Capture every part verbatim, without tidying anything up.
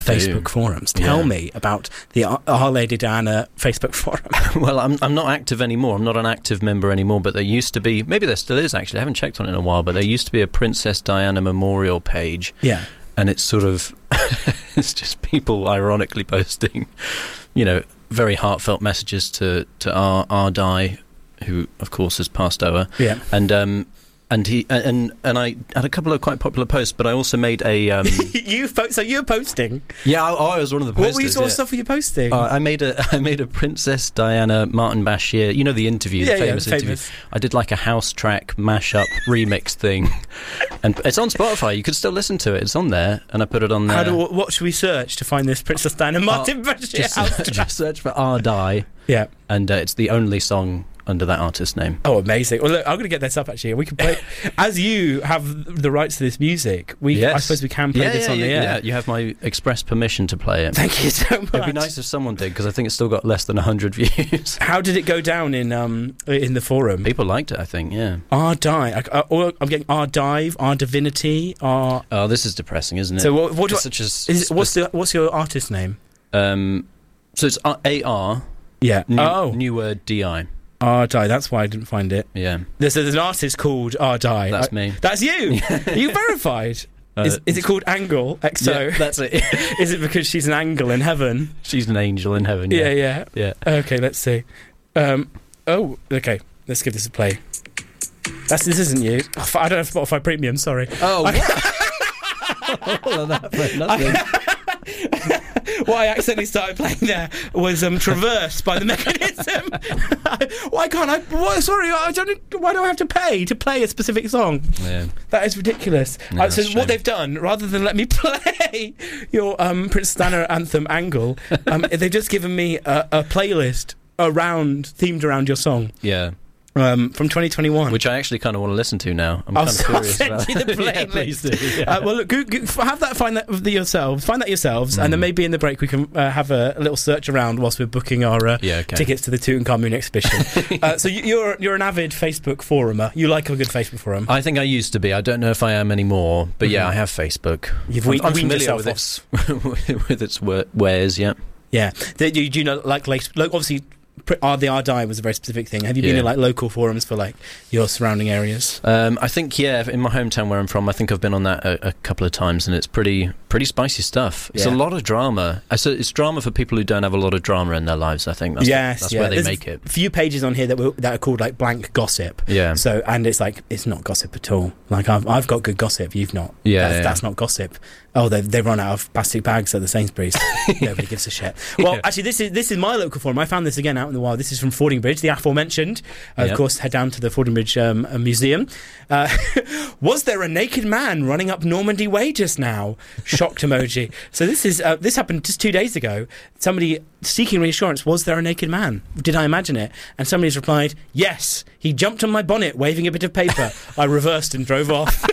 Facebook forums. Tell Yeah. me about the Our Our Lady Diana Facebook forum. Well, I'm I'm not active anymore. I'm not an active member anymore, but there used to be, maybe there still is actually, I haven't checked on it in a while, but there used to be a Princess Diana memorial page. Yeah. And it's sort of, it's just people ironically posting, you know, very heartfelt messages to, to our, our Di, who, of course, has passed over. Yeah. And, um, and he and and I had a couple of quite popular posts, but I also made a um, you po- so you're posting. yeah, I, I was one of the posters. What were you, what yeah. stuff were you posting? Uh, I made a I made a Princess Diana Martin Bashir. You know the interview, Yeah, the yeah, famous the interview. famous. I did like a house track mashup remix thing, and it's on Spotify. You can still listen to it. It's on there, and I put it on there. How do what should we search to find this Princess Diana Martin Bashir just, house? just search for R Die, Yeah. and uh, it's the only song under that artist's name. Oh, amazing! Well, look, I'm going to get this up actually. We can play as you have the rights to this music. We, Yes. I suppose we can play yeah, this yeah, on the yeah, air. yeah. You have my express permission to play it. Thank you so much. It'd be nice if someone did, because I think it's still got less than one hundred views. How did it go down in um in the forum? People liked it, I think, yeah. R die. I, I, I'm getting R dive, R divinity, R. Oh, this is depressing, isn't it? So what? What do It's I, such a is it, what's the what's your artist name? Um, so it's A R, Yeah. new, oh, new word D I. R die. That's why I didn't find it. Yeah, There's, there's an artist called R die. that's I- me. That's you. Are you verified? Uh, is, is it called Angle X O? Yeah, that's it. Is it because she's an angle in heaven? She's an angel in heaven. Yeah, Yeah, yeah. yeah. Okay, let's see. Um, oh, okay. Let's give this a play. That's this isn't you. Oh, f- I don't have Spotify Premium. Sorry. Oh, what? All of that for nothing. What I accidentally started playing there was um, Traverse by The Mechanism. Why can't I? What, sorry, I don't. Why do I have to pay to play a specific song? Yeah. That is ridiculous. Yeah, Uh, so that's a what shame. they've done, rather than let me play your um, Princess Diana anthem Angle, um, they've just given me a, a playlist around themed around your song. Yeah. Um, from twenty twenty-one. Which I actually kind of want to listen to now. I'm I'll, kind of I'll curious send about. you the Yeah, playlist. please do. Yeah. Uh, well, look, go, go, f- have that, find that with the yourselves, find that yourselves, and then Mm. maybe in the break we can uh, have a, a little search around whilst we're booking our uh, Yeah, okay. tickets to the Tutankhamun exhibition. uh, so you, you're you're an avid Facebook forumer. You like a good Facebook forum. I think I used to be. I don't know if I am anymore. But yeah, Mhm. I have Facebook. You've I'm, we- I'm weaned familiar yourself with its, with its wa- wares, yeah. Yeah. Do you, do you know like, like like obviously. pr- Uh, the R D I was a very specific thing. Have you been Yeah. in like local forums for like your surrounding areas? Um, I think, yeah, in my hometown where I'm from, I think I've been on that a, a couple of times, and it's pretty pretty spicy stuff. It's Yeah. a lot of drama. I so it's drama for people who don't have a lot of drama in their lives, I think. That's, yes, that's yeah. where they There's make it. a few pages on here that were, that are called like blank gossip. Yeah. So and it's like it's not gossip at all. Like I've I've got good gossip, you've not. Yeah, that's, yeah. that's not gossip. Oh, they've they've run out of plastic bags at the Sainsbury's. Nobody gives a shit. Well, Yeah. actually, this is this is my local forum. I found this again out in the wild. This is from Fordingbridge, the aforementioned. Uh, Yep. Of course, head down to the Fordingbridge um, uh, Museum. Uh, was there a naked man running up Normandy Way just now? Shocked emoji. So this is uh, this happened just two days ago. Somebody seeking reassurance. Was there a naked man? Did I imagine it? And somebody's replied, yes. He jumped on my bonnet, waving a bit of paper. I reversed and drove off.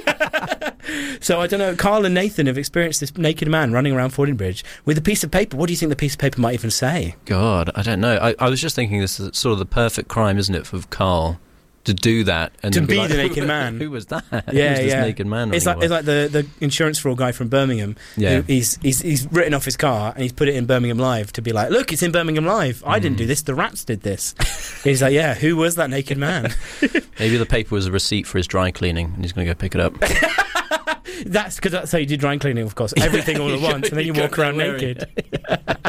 So I don't know. Carl and Nathan have experienced this naked man running around Fordingbridge with a piece of paper. What do you think the piece of paper might even say? God, I don't know. I, I was just thinking this is sort of the perfect crime, isn't it, for Carl to do that and To then be like, the who- naked man. Who was that? Yeah, Who's this yeah. naked man? It's running like it's away? like the, the insurance fraud guy from Birmingham. Yeah. Who he's he's he's written off his car and he's put it in Birmingham Live to be like, look, it's in Birmingham Live. I didn't Mm. do this. The rats did this. He's like, yeah, who was that naked man? Maybe the paper was a receipt for his dry cleaning, and he's going to go pick it up. That's because that's how you do dry cleaning, of course. Everything all at once, and then you You walk go around wearing naked.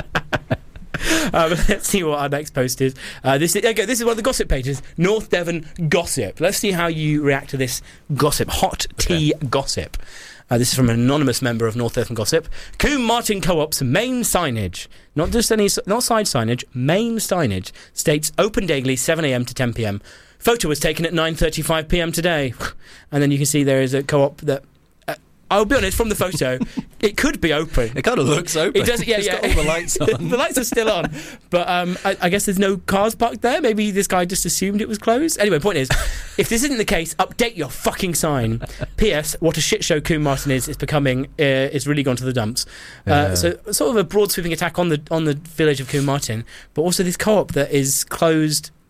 Um, let's see what our next post is. Uh, this is okay, this is one of the gossip pages. North Devon gossip. Let's see how you react to this gossip. Hot tea gossip. Uh, this is from an anonymous member of North Devon Gossip. Coombe Martin Co-op's main signage, not just any, not side signage, main signage states open daily seven a m to ten p m. Photo was taken at nine thirty-five p m today, and then you can see there is a co-op that. Uh, I'll be honest, from the photo, it could be open. It kind of looks open. It does, yeah, It's yeah. got all the lights on. The lights are still on, but um, I, I guess there's no cars parked there. Maybe this guy just assumed it was closed. Anyway, point is, if this isn't the case, update your fucking sign. P S. What a shit show Coombe Martin is. It's becoming. Uh, it's really gone to the dumps. Uh, Yeah. So, sort of a broad sweeping attack on the on the village of Coombe Martin, but also this co-op that is closed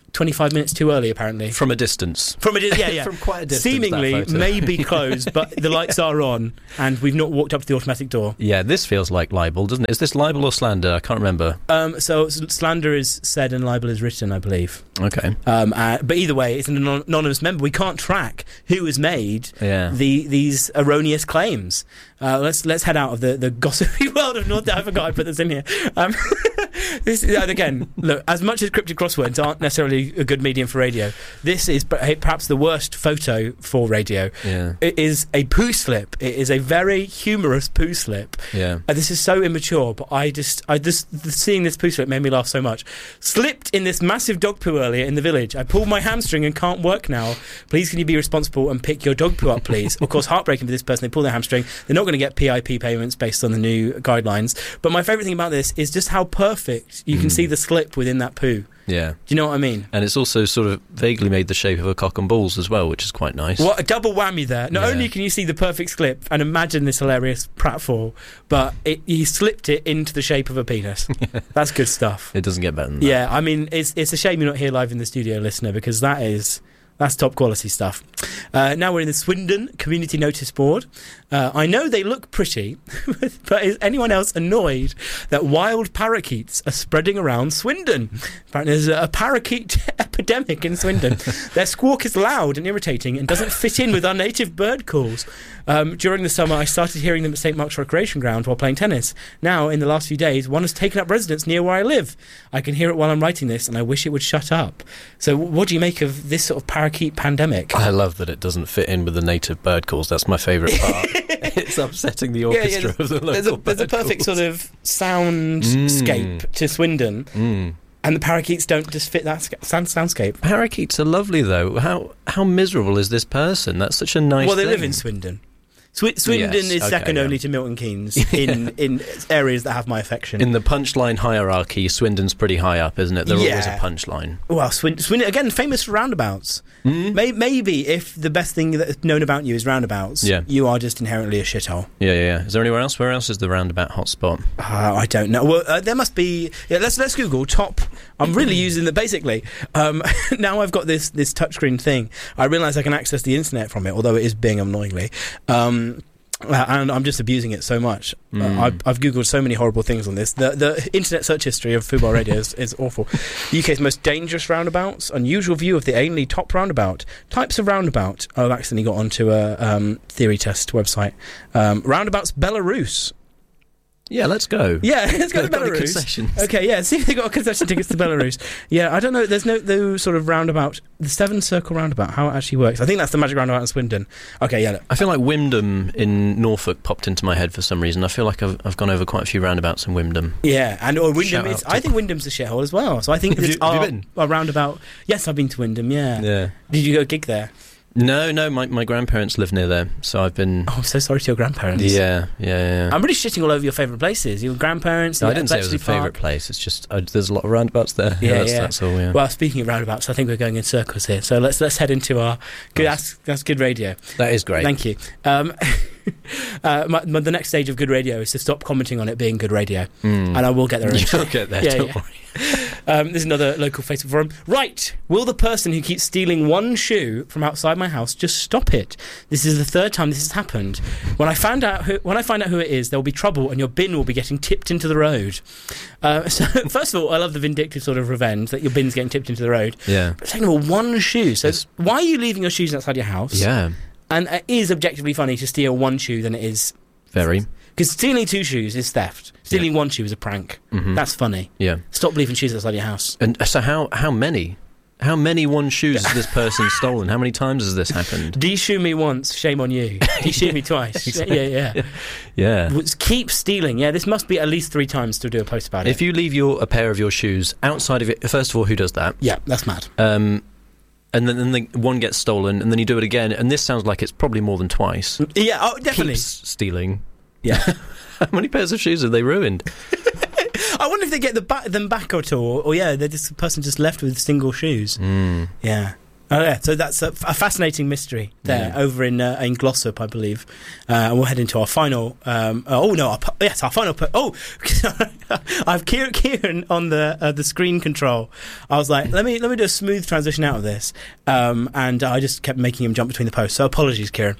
twenty-five minutes too early, apparently. From a distance. From a di- yeah, yeah. From quite a distance. Seemingly, that photo. maybe closed, but the lights are on, and we've not walked up to the automatic door. Yeah, this feels like libel, doesn't it? Is this libel or slander? I can't remember. Um, so s- slander is said and libel is written, I believe. Okay. Um, uh, but either way, it's an anon- anonymous member. We can't track who has made Yeah. the these erroneous claims. Uh, let's let's head out of the, the gossipy world of North. I forgot I put this in here. Um, this uh, again, look. As much as cryptic crosswords aren't necessarily a good medium for radio, this is perhaps the worst photo for radio. Yeah. It is a poo slip. It is a very humorous poo slip. Yeah. Uh, this is so immature, but I just, I just seeing this poo slip made me laugh so much. Slipped in this massive dog poo earlier in the village. I pulled my hamstring and can't work now. Please, can you be responsible and pick your dog poo up, please? Of course, heartbreaking for this person. They pull their hamstring. They're not going to get P I P payments based on the new guidelines. But my favourite thing about this is just how perfect you can Mm. see the slip within that poo. Yeah. Do you know what I mean? And it's also sort of vaguely made the shape of a cock and balls as well, which is quite nice. What a double whammy there. Not Yeah. only can you see the perfect slip and imagine this hilarious pratfall, but it, he slipped it into the shape of a penis. That's good stuff. It doesn't get better than that. Yeah, I mean, it's it's a shame you're not here live in the studio, listener, because that is that's top quality stuff. Uh, now we're in the Swindon Community Notice Board. Uh, I know they look pretty, but is anyone else annoyed that wild parakeets are spreading around Swindon? Apparently there's a parakeet epidemic in Swindon. Their squawk is loud and irritating and doesn't fit in with our native bird calls. Um, during the summer, I started hearing them at Saint Mark's Recreation Ground while playing tennis. Now, in the last few days, one has taken up residence near where I live. I can hear it while I'm writing this, and I wish it would shut up. So what do you make of this sort of parakeet pandemic? I love that it doesn't fit in with the native bird calls. That's my favourite part. It's upsetting the orchestra of the local there's a, bird there's a perfect calls. sort of soundscape Mm. to Swindon, Mm. and the parakeets don't just fit that sca- sound soundscape. Parakeets are lovely, though. How how miserable is this person? That's such a nice Well, they thing. live in Swindon. Swi- Swindon Yes, is okay, second yeah. only to Milton Keynes in, in areas that have my affection. In the punchline hierarchy, Swindon's pretty high up, isn't it? There always a Yeah. punchline. well, Swindon, Swindon, again, famous for roundabouts. Mm. May- Maybe if the best thing that's known about you is roundabouts, Yeah. you are just inherently a shithole. Yeah, yeah, yeah. Is there anywhere else? Where else is the roundabout hotspot? Uh, I don't know. Well, uh, there must be. Yeah, let's let's Google top. I'm really using the basically. Um, now I've got this this touchscreen thing. I realise I can access the internet from it, although it is being annoyingly. Um, uh, and I'm just abusing it so much. Mm. Uh, I've, I've googled so many horrible things on this. The the internet search history of Football Radio is, is awful. U K's most dangerous roundabouts. Unusual view of the Ainley top roundabout. Types of roundabout. Oh, I've accidentally got onto a um, theory test website. Um, roundabouts Belarus. Yeah, let's go. Yeah, let's go to They've got the Belarus. concessions. Okay, yeah, see if they got concession tickets to Belarus. Yeah, I don't know. There's no, no sort of roundabout. The seven circle roundabout, how it actually works. I think that's the magic roundabout in Swindon. Okay, yeah. Look. I feel like Wymondham in Norfolk popped into my head for some reason. I feel like I've, I've gone over quite a few roundabouts in Wymondham. Yeah, and or Wyndham Shout is. out to- I think Wyndham's a shithole as well. So I think Have it's you- have you our, been? our roundabout. Yes, I've been to Wyndham. Yeah. Yeah. Did you go gig there? No, no, my, my grandparents live near there, so I've been... Oh, I'm so sorry to your grandparents. Yeah, yeah, yeah. I'm really shitting all over your favourite places. Your grandparents. No, I your didn't say it was a Bletchley favourite Park. place. It's just uh, there's a lot of roundabouts there. Yeah, that's, yeah. that's all. Yeah. Well, speaking of roundabouts, I think we're going in circles here. So let's let's head into our good. Nice. That's, that's good radio. That is great. Thank you. Um, uh, my, my, the next stage of good radio is to stop commenting on it being good radio, Mm. and I will get there. You'll get there. Yeah, don't yeah. worry. Um, there's another local Facebook forum. Right, will the person who keeps stealing one shoe from outside my house just stop it? This is the third time this has happened. When I find out who, when I find out who it is, there will be trouble, and your bin will be getting tipped into the road. Uh, so, first of all, I love the vindictive sort of revenge that your bin's getting tipped into the road. Yeah. But second of all, one shoe. So, It's- why are you leaving your shoes outside your house? Yeah. And it is objectively funny to steal one shoe than it is. Very. Because stealing two shoes is theft. Stealing one shoe is a prank. Mhm. That's funny. Yeah. Stop leaving shoes outside your house. And so how how many how many one shoes has this person stolen? How many times has this happened? De-shoe me once, shame on you. De-shoe me twice. Exactly. Yeah, yeah. Yeah. W- Keep stealing. Yeah, this must be at least three times to do a post about it. If you leave your a pair of your shoes outside of it, first of all, who does that? Yeah, that's mad. Um, and then, then the, one gets stolen, and then you do it again, and this sounds like it's probably more than twice. Yeah, oh, definitely. Keeps stealing. Yeah. How many pairs of shoes have they ruined? I wonder if they get the ba- them back at all, or yeah, they're just the person just left with single shoes. Mm. Yeah. Oh yeah, so that's a, a fascinating mystery there Yeah. over in uh, in Glossop, I believe. Uh, and we'll head into our final. Um, oh no, our, pu- yes, our final. Pu- oh, I've Kieran, Kieran on the uh, the screen control. I was like, let me let me do a smooth transition out of this, um, and I just kept making him jump between the posts. So apologies, Kieran.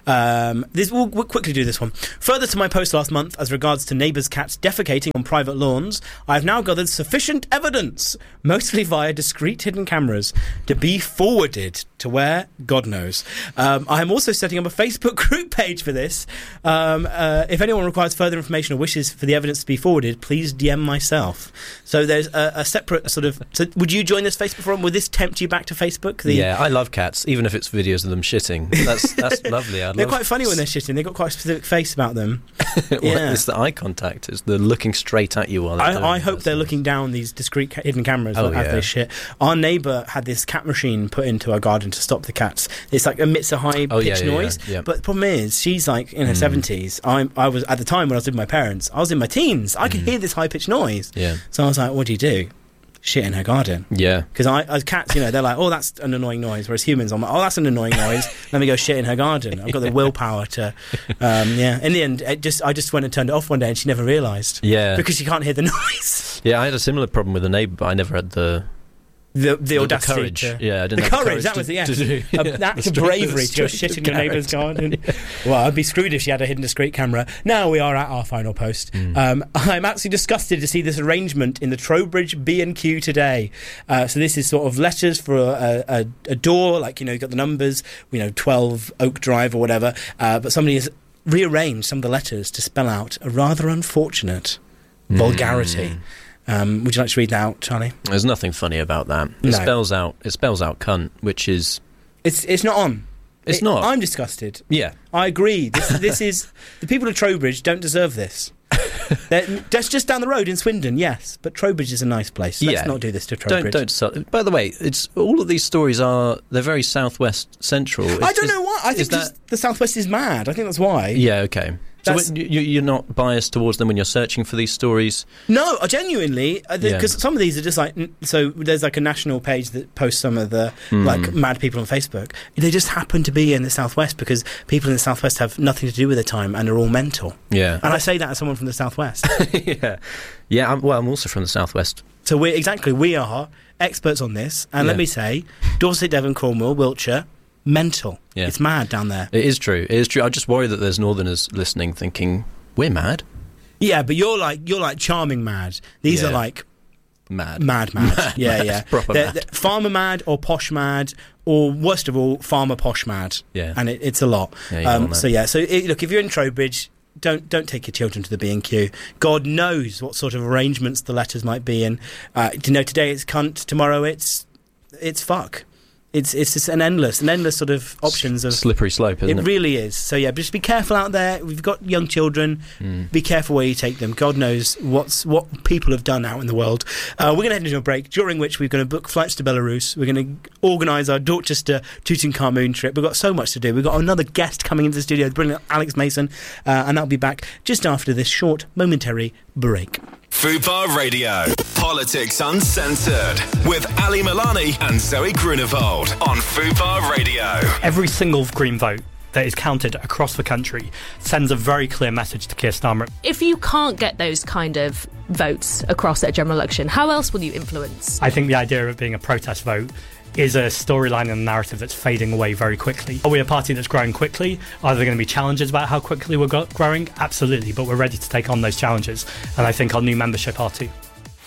Um, this we'll, we'll quickly do this one. Further to my post last month, as regards to neighbours' cats defecating on private lawns, I have now gathered sufficient evidence, mostly via discreet hidden cameras, to be forwarded to where God knows. Um, I am also setting up a Facebook group page for this. Um, uh, if anyone requires further information or wishes for the evidence to be forwarded, please D M myself. So there's a, a separate sort of. So would you join this Facebook forum? Would this tempt you back to Facebook? The, Yeah, I love cats, even if it's videos of them shitting. That's that's lovely. I they're love quite funny when they're shitting. They've got quite a specific face about them. well, Yeah. It's the eye contact. It's the looking straight at you while they're doing I, I it. hope That's they're nice. looking down these discreet ca- hidden cameras Oh, as yeah. they shit. Our neighbour had this cat machine put into our garden to stop the cats. It's like emits a high Oh, yeah, pitched yeah, yeah, noise. yeah. But the problem is, she's like in her seventies. I I was at the time when I was with my parents. I was in my teens. I could hear this high pitched noise. Yeah. So I was like, "What do you do?" Shit in her garden. Yeah. Because I, as cats, you know, they're like, "Oh, that's an annoying noise." Whereas humans, I'm like, "Oh, that's an annoying noise. Let me go shit in her garden." I've got the willpower to, um, yeah. In the end, it just I just went and turned it off one day, and she never realised. Yeah. Because she can't hear the noise. Yeah, I had a similar problem with a neighbour, but I never had the The, the, the audacity courage. to, yeah, I didn't the have courage, the courage that to, was it, yeah. to do A- yeah, an act the of strength- bravery the to go strength shit of in your neighbour's character. garden. Well, I'd be screwed if she had a hidden discreet camera. Now we are at our final post. Mm. Um, I'm absolutely disgusted to see this arrangement in the Trowbridge B and Q today. Uh, so this is sort of letters for a, a, a door, like, you know, you've got the numbers, you know, twelve Oak Drive or whatever, uh, but somebody has rearranged some of the letters to spell out a rather unfortunate vulgarity. Mm. Um, would you like to read that out, Charlie? There's nothing funny about that. It No. spells out. It spells out cunt, which is It's it's not on. it's It- not. I'm disgusted. yeah. I agree. This, this is the people of Trowbridge don't deserve this. They're- That's just down the road in Swindon, yes, but Trowbridge is a nice place. Let's Yeah. not do this to Don't Trowbridge. don't. Sell, by the way, it's all of these stories are they're very southwest central. It's I don't just- know why. I is think that- just the Southwest is mad. I think that's why. Yeah. Okay. So That's- when you, you're not biased towards them when you're searching for these stories. No, I genuinely, because Yeah. some of these are just like, n- so there's like a national page that posts some of the like mad people on Facebook. They just happen to be in the Southwest because people in the Southwest have nothing to do with their time and are all mental. Yeah. And I say that as someone from the Southwest. yeah. Yeah. I'm, well, I'm also from the southwest. So we exactly we are experts on this, and let Yeah. me say, Dorset, Devon, Cornwall, Wiltshire, mental. Yeah. It's mad down there. It is true. It is true. I just worry that there's northerners listening, thinking we're mad. Yeah, but you're like you're like charming mad. These Yeah. are like Mad. mad mad. Mad, yeah, mad. yeah. Proper They're- mad. they're farmer mad or posh mad, or worst of all, farmer posh mad. Yeah. and it, it's a lot. Yeah, you don't um, want that. so yeah, so it, look, if you're in Trowbridge, don't don't take your children to the B and Q. God knows what sort of arrangements the letters might be in. Uh, you know, today it's cunt, tomorrow it's it's fuck. It's it's just an endless, an endless sort of options of. Slippery slope, isn't It it? really is. So yeah, but just be careful out there. We've got young children. Mm. Be careful where you take them. God knows what's what people have done out in the world. Uh, we're going to head into a break, during which we're going to book flights to Belarus. We're going to organise our Dorchester Tutankhamun trip. We've got so much to do. We've got another guest coming into the studio, the brilliant Alex Mason, uh, and that'll be back just after this short momentary break. Fubar Radio. Politics Uncensored. With Ali Milani and Zoe Grunewald on Fubar Radio. Every single Green vote that is counted across the country sends a very clear message to Keir Starmer. If you can't get those kind of votes across at a general election, how else will you influence? I think the idea of it being a protest vote is a storyline and a narrative that's fading away very quickly. Are we a party that's growing quickly? Are there going to be challenges about how quickly we're go- growing? Absolutely, but we're ready to take on those challenges, and I think our new membership are too.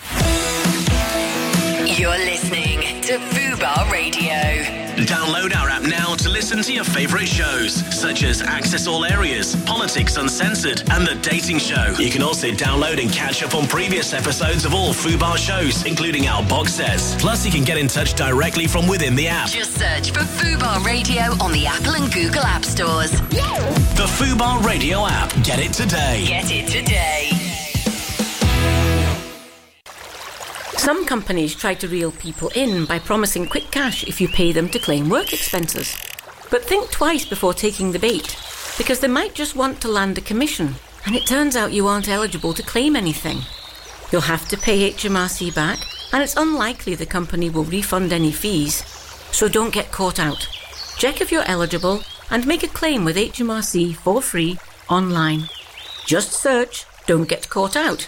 You're listening to Fubar Radio. Download our app now to listen to your favourite shows, such as Access All Areas, Politics Uncensored, and The Dating Show. You can also download and catch up on previous episodes of all Fubar shows, including our box sets. Plus, you can get in touch directly from within the app. Just search for Fubar Radio on the Apple and Google App Stores. The Fubar Radio app. Get it today. Get it today. Some companies try to reel people in by promising quick cash if you pay them to claim work expenses. But think twice before taking the bait, because they might just want to land a commission, and it turns out you aren't eligible to claim anything. You'll have to pay H M R C back, and it's unlikely the company will refund any fees. So don't get caught out. Check if you're eligible and make a claim with H M R C for free online. Just search Don't Get Caught Out.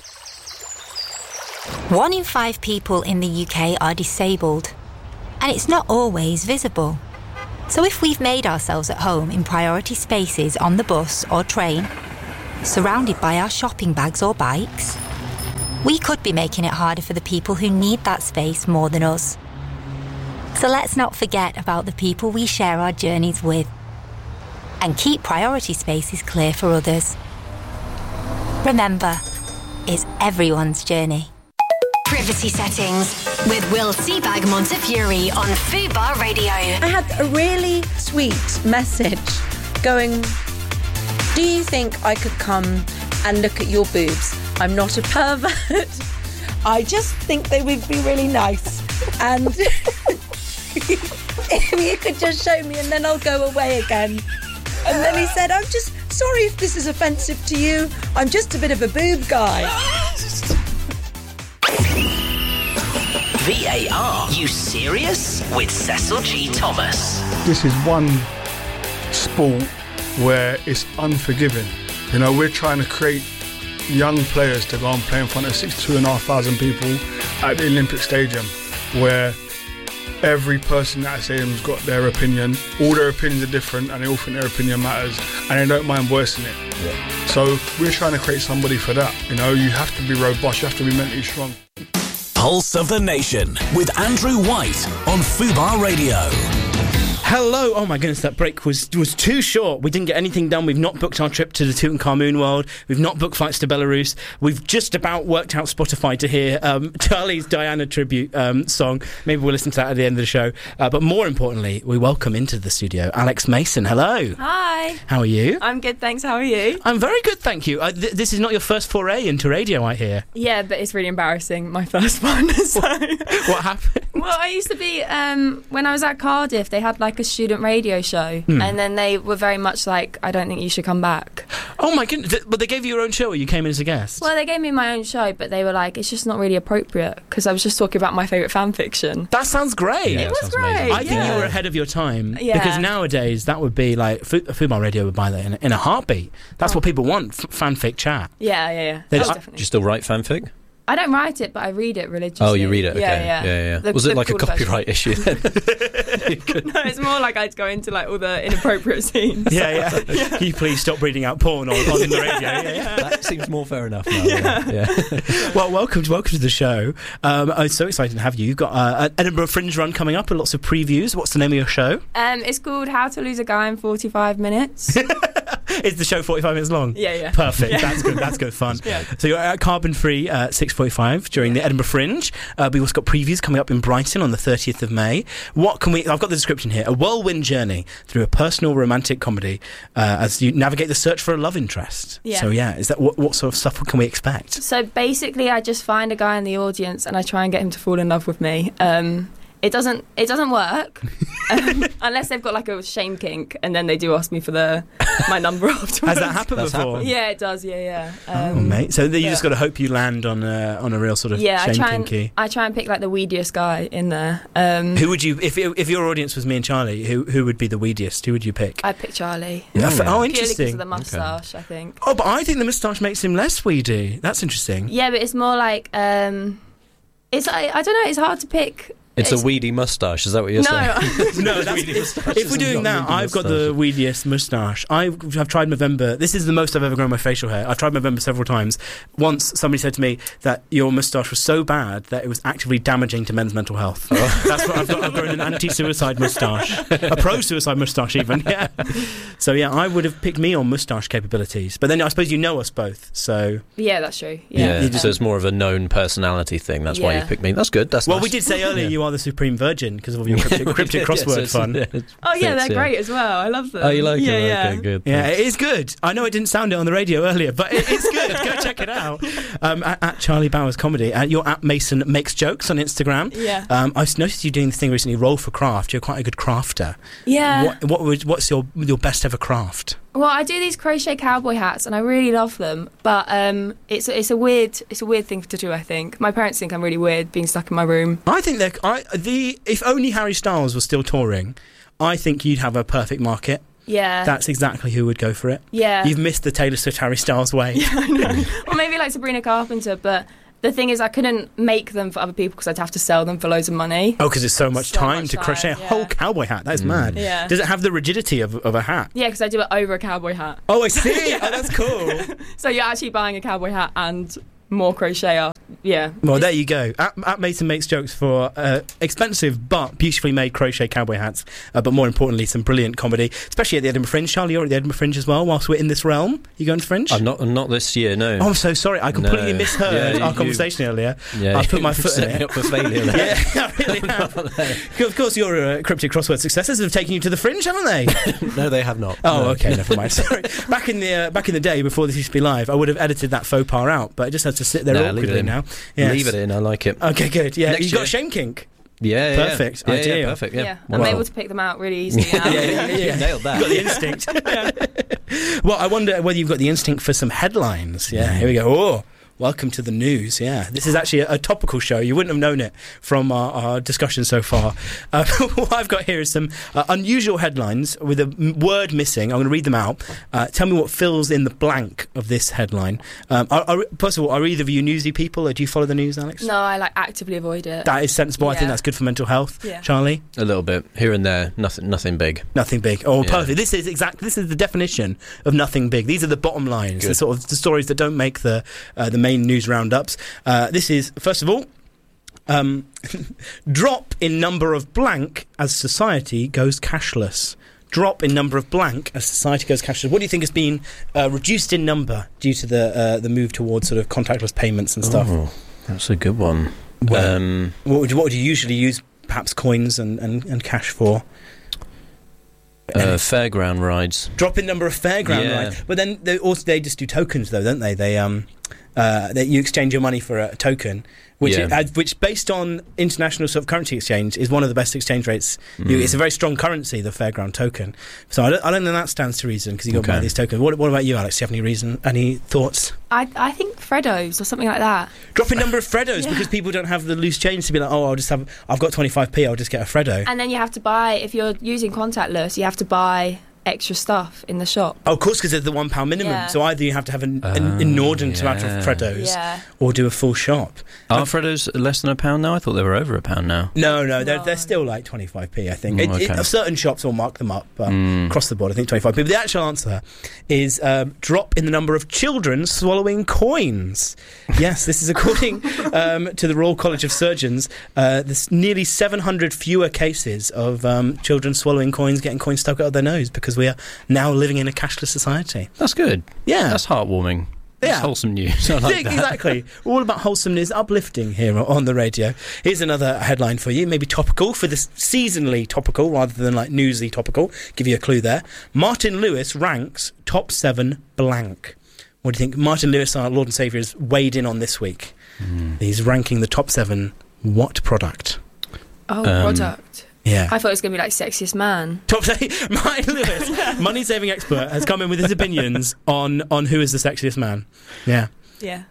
One in five people in the U K are disabled, and it's not always visible. So if we've made ourselves at home in priority spaces on the bus or train, surrounded by our shopping bags or bikes, we could be making it harder for the people who need that space more than us. So let's not forget about the people we share our journeys with, and keep priority spaces clear for others. Remember, it's everyone's journey. Privacy settings with Will Seabag Montefiore on Fubar Radio. I had a really sweet message going, do you think I could come and look at your boobs? I'm not a pervert. I just think they would be really nice. And if you could just show me and then I'll go away again. And then he said, I'm just sorry if this is offensive to you. I'm just a bit of a boob guy. V A R, you serious? With Cecil G. Thomas. This is one sport where it's unforgiving. You know, we're trying to create young players to go and play in front of sixty-two and a half thousand people at the Olympic Stadium, where every person at that stadium's got their opinion. All their opinions are different and they all think their opinion matters and they don't mind voicing it. Yeah. So we're trying to create somebody for that. You know, you have to be robust, you have to be mentally strong. Pulse of the Nation with Andrew White on Fubar Radio. Hello. Oh my goodness, that break was was too short. We didn't get anything done. We've not booked our trip to the Tutankhamun world. We've not booked flights to Belarus. We've just about worked out Spotify to hear um, Charlie's Diana tribute um, song. Maybe we'll listen to that at the end of the show. Uh, but more importantly, we welcome into the studio Alex Mason. Hello. Hi. How are you? I'm good, thanks. How are you? I'm very good, thank you. Uh, th- this is not your first foray into radio, I hear. Yeah, but it's really embarrassing, my first one. So. What happened? Well, I used to be, um, when I was at Cardiff, they had like a student radio show, hmm. and then they were very much like, I don't think you should come back. Oh my goodness, Th- but they gave you your own show or you came in as a guest? Well, they gave me my own show, but they were like, it's just not really appropriate, because I was just talking about my favourite fan fiction. That sounds great. Yeah, it was great. Amazing. I think yeah. you were ahead of your time, yeah. because nowadays that would be like, F- Fubar Radio would buy that in a, in a heartbeat. That's oh. what people want, f- fanfic chat. Yeah, yeah, yeah. They, oh, do you still write fanfic? I don't write it, but I read it religiously. Oh, you read it? Okay. Yeah, yeah. yeah, yeah. The, Was the it like cool a copyright version. issue then? No, it's more like I'd go into like all the inappropriate scenes. Yeah, yeah. yeah. Can you please stop reading out porn on, on the radio? Yeah, yeah. That seems more fair enough now. Yeah. yeah. yeah. Well, welcome to, welcome to the show. Um, I'm so excited to have you. You've got uh, an Edinburgh Fringe run coming up and lots of previews. What's the name of your show? Um, it's called How to Lose a Guy in forty-five minutes. Is the show forty-five minutes long? Yeah, yeah. Perfect. Yeah. That's good. That's good fun. Yeah. So you're at Carbon Free at six forty-five during the Edinburgh Fringe. Uh, we've also got previews coming up in Brighton on the thirtieth of May. What can we... I've got the description here. A whirlwind journey through a personal romantic comedy uh, as you navigate the search for a love interest. Yeah. So yeah, is that what, what sort of stuff can we expect? So basically I just find a guy in the audience and I try and get him to fall in love with me. Um... It doesn't. It doesn't work um, unless they've got like a shame kink, and then they do ask me for the my number afterwards. Has that happened That's before? happened. Yeah, it does. Yeah, yeah. Um, oh, mate. So you yeah. just got to hope you land on a, on a real sort of yeah, shame I try kinky. And, I try and pick like the weediest guy in there. Um, who would you, if if your audience was me and Charlie, who who would be the weediest? Who would you pick? I'd pick Charlie. Yeah. Mm. Oh, Purely interesting. because of the moustache, okay. I think. Oh, but I think the moustache makes him less weedy. That's interesting. Yeah, but it's more like um, it's. I, I don't know. It's hard to pick. It's, it's a weedy moustache, is that what you're no. saying? No, that's, if we're doing that, I've got the weediest moustache. I've, I've tried Movember. This is the most I've ever grown my facial hair. I've tried Movember several times. Once somebody said to me that your moustache was so bad that it was actively damaging to men's mental health. Oh. That's what I've got. I've grown an anti-suicide moustache, a pro-suicide moustache even. Yeah. So yeah, I would have picked me on moustache capabilities. But then I suppose you know us both, so yeah, that's true. Yeah, yeah um, so it's more of a known personality thing. That's yeah. why you picked me. That's good. That's well, nice. we did say earlier yeah. you are the supreme virgin because of all your cryptic, cryptic crossword yeah, so fun. Yeah, oh yeah, fits, they're yeah. great as well. I love them. Oh, you like yeah, it? Yeah, okay, good. Yeah, thanks. it is good. I know it didn't sound it on the radio earlier, but it, it's good. Go check it out. Um, at, at Charlie Bowers Comedy. Uh, you're at Mason Makes Jokes on Instagram. Yeah. Um, I've noticed you doing this thing recently, Roll for Craft. You're quite a good crafter. Yeah. What, what was, what's your your best ever craft? Well, I do these crochet cowboy hats, and I really love them. But um, it's it's a weird it's a weird thing to do. I think my parents think I'm really weird being stuck in my room. I think that I the if only Harry Styles was still touring, I think you'd have a perfect market. Yeah, that's exactly who would go for it. Yeah, you've missed the Taylor Swift Harry Styles way. Yeah, I know. Or maybe like Sabrina Carpenter, but. The thing is, I couldn't make them for other people because I'd have to sell them for loads of money. Oh, because it's so much so time much to time, crochet a yeah. whole cowboy hat. That's Mm. mad. Yeah. Does it have the rigidity of, of a hat? Yeah, because I do it over a cowboy hat. Oh, I see. Oh, that's cool. So you're actually buying a cowboy hat and more crochet up. Yeah. Well, there you go. At, at Mason makes jokes for uh, expensive but beautifully made crochet cowboy hats, uh, but more importantly, some brilliant comedy, especially at the Edinburgh Fringe. Charlie, you're at the Edinburgh Fringe as well. Whilst we're in this realm, you going to Fringe? I'm not. not this year. No. Oh, I'm so sorry. I completely No. misheard Yeah, our you- conversation earlier. Yeah, I put my you foot in set it. me up for failure there. Yeah, I really have. Of course, your uh, cryptic crossword successes have taken you to the Fringe, haven't they? No, they have not. Oh, No. okay, never mind. Sorry. Back in the uh, back in the day, before this used to be live, I would have edited that faux pas out, but it just has to sit there Nah, leave it awkwardly in. now. Yes. Leave it in. I like it. Okay, good. Yeah, Next you got year. a shame kink. Yeah, yeah, Perfect. Yeah, yeah, Ideal. yeah, perfect. Yeah, Yeah, I'm Wow. able to pick them out really easily now. yeah, yeah, yeah, yeah. Nailed that. You've got the instinct. Well, I wonder whether you've got the instinct for some headlines. Yeah, here we go. Oh, welcome to the news. Yeah, this is actually a, a topical show. You wouldn't have known it from our, our discussion so far. Uh, what I've got here is some uh, unusual headlines with a m- word missing. I'm going to read them out. Uh, tell me what fills in the blank of this headline. Um, are, are, first of all, are either of you newsy people, or do you follow the news, Alex? No, I like actively avoid it. That is sensible. I think Yeah. that's good for mental health. Yeah. Charlie? A little bit here and there. Nothing. Nothing big. Nothing big. Oh, Yeah. perfect. This is exact. This is the definition of nothing big. These are the bottom lines, the Good. sort of the stories that don't make the uh, the main news roundups. Uh, this is first of all, um, drop in number of blank as society goes cashless. Drop in number of blank as society goes cashless. What do you think has been uh, reduced in number due to the uh, the move towards sort of contactless payments and stuff? Oh, that's a good one. Well, um, what, would you, what would you usually use perhaps coins and, and, and cash for? uh, fairground rides. Drop in number of fairground Yeah. rides, but then they also they just do tokens though, don't they? They um, uh, that you exchange your money for a token, which Yeah. uh, which based on international sort of currency exchange is one of the best exchange rates. You, Mm. it's a very strong currency, the fairground token. So I don't, I don't think that stands to reason because you got to buy Okay. these tokens. What, what about you, Alex? Do you have any reason, any thoughts? I I think Freddos or something like that. Drop in number of Freddos Yeah. because people don't have the loose change to be like, oh, I'll just have, I've got twenty-five p, I'll just get a Freddo. And then you have to buy, if you're using contactless, you have to buy extra stuff in the shop. Oh, of course, because there's the one pound minimum. Yeah. So either you have to have an, an Oh, inordinate amount of yeah. Freddos, Yeah. or do a full shop. Are Freddos less than a pound now? I thought they were over a pound now. No, no, they're, No. they're still like twenty-five p, I think. Mm, It- it- okay. certain shops will mark them up, but Mm. across the board, I think twenty-five p. But the actual answer is um, drop in the number of children swallowing coins. Yes, this is according um, to the Royal College of Surgeons. Uh, there's nearly seven hundred fewer cases of um, children swallowing coins, getting coins stuck out of their nose, because we are now living in a cashless society. That's good. Yeah. That's heartwarming. That's Yeah. wholesome news. I like Yeah, that. exactly. All about wholesomeness, uplifting here on the radio. Here's another headline for you, maybe topical, for this seasonally topical rather than like newsy topical. Give you a clue there. Martin Lewis ranks top seven blank. What do you think? Martin Lewis, our Lord and Saviour, has weighed in on this week. Mm. He's ranking the top seven what product? Oh, Um, product. Yeah. I thought it was going to be like sexiest man. Top seven. Martin Lewis, money saving expert, has come in with his opinions on, on who is the sexiest man. Yeah. Yeah.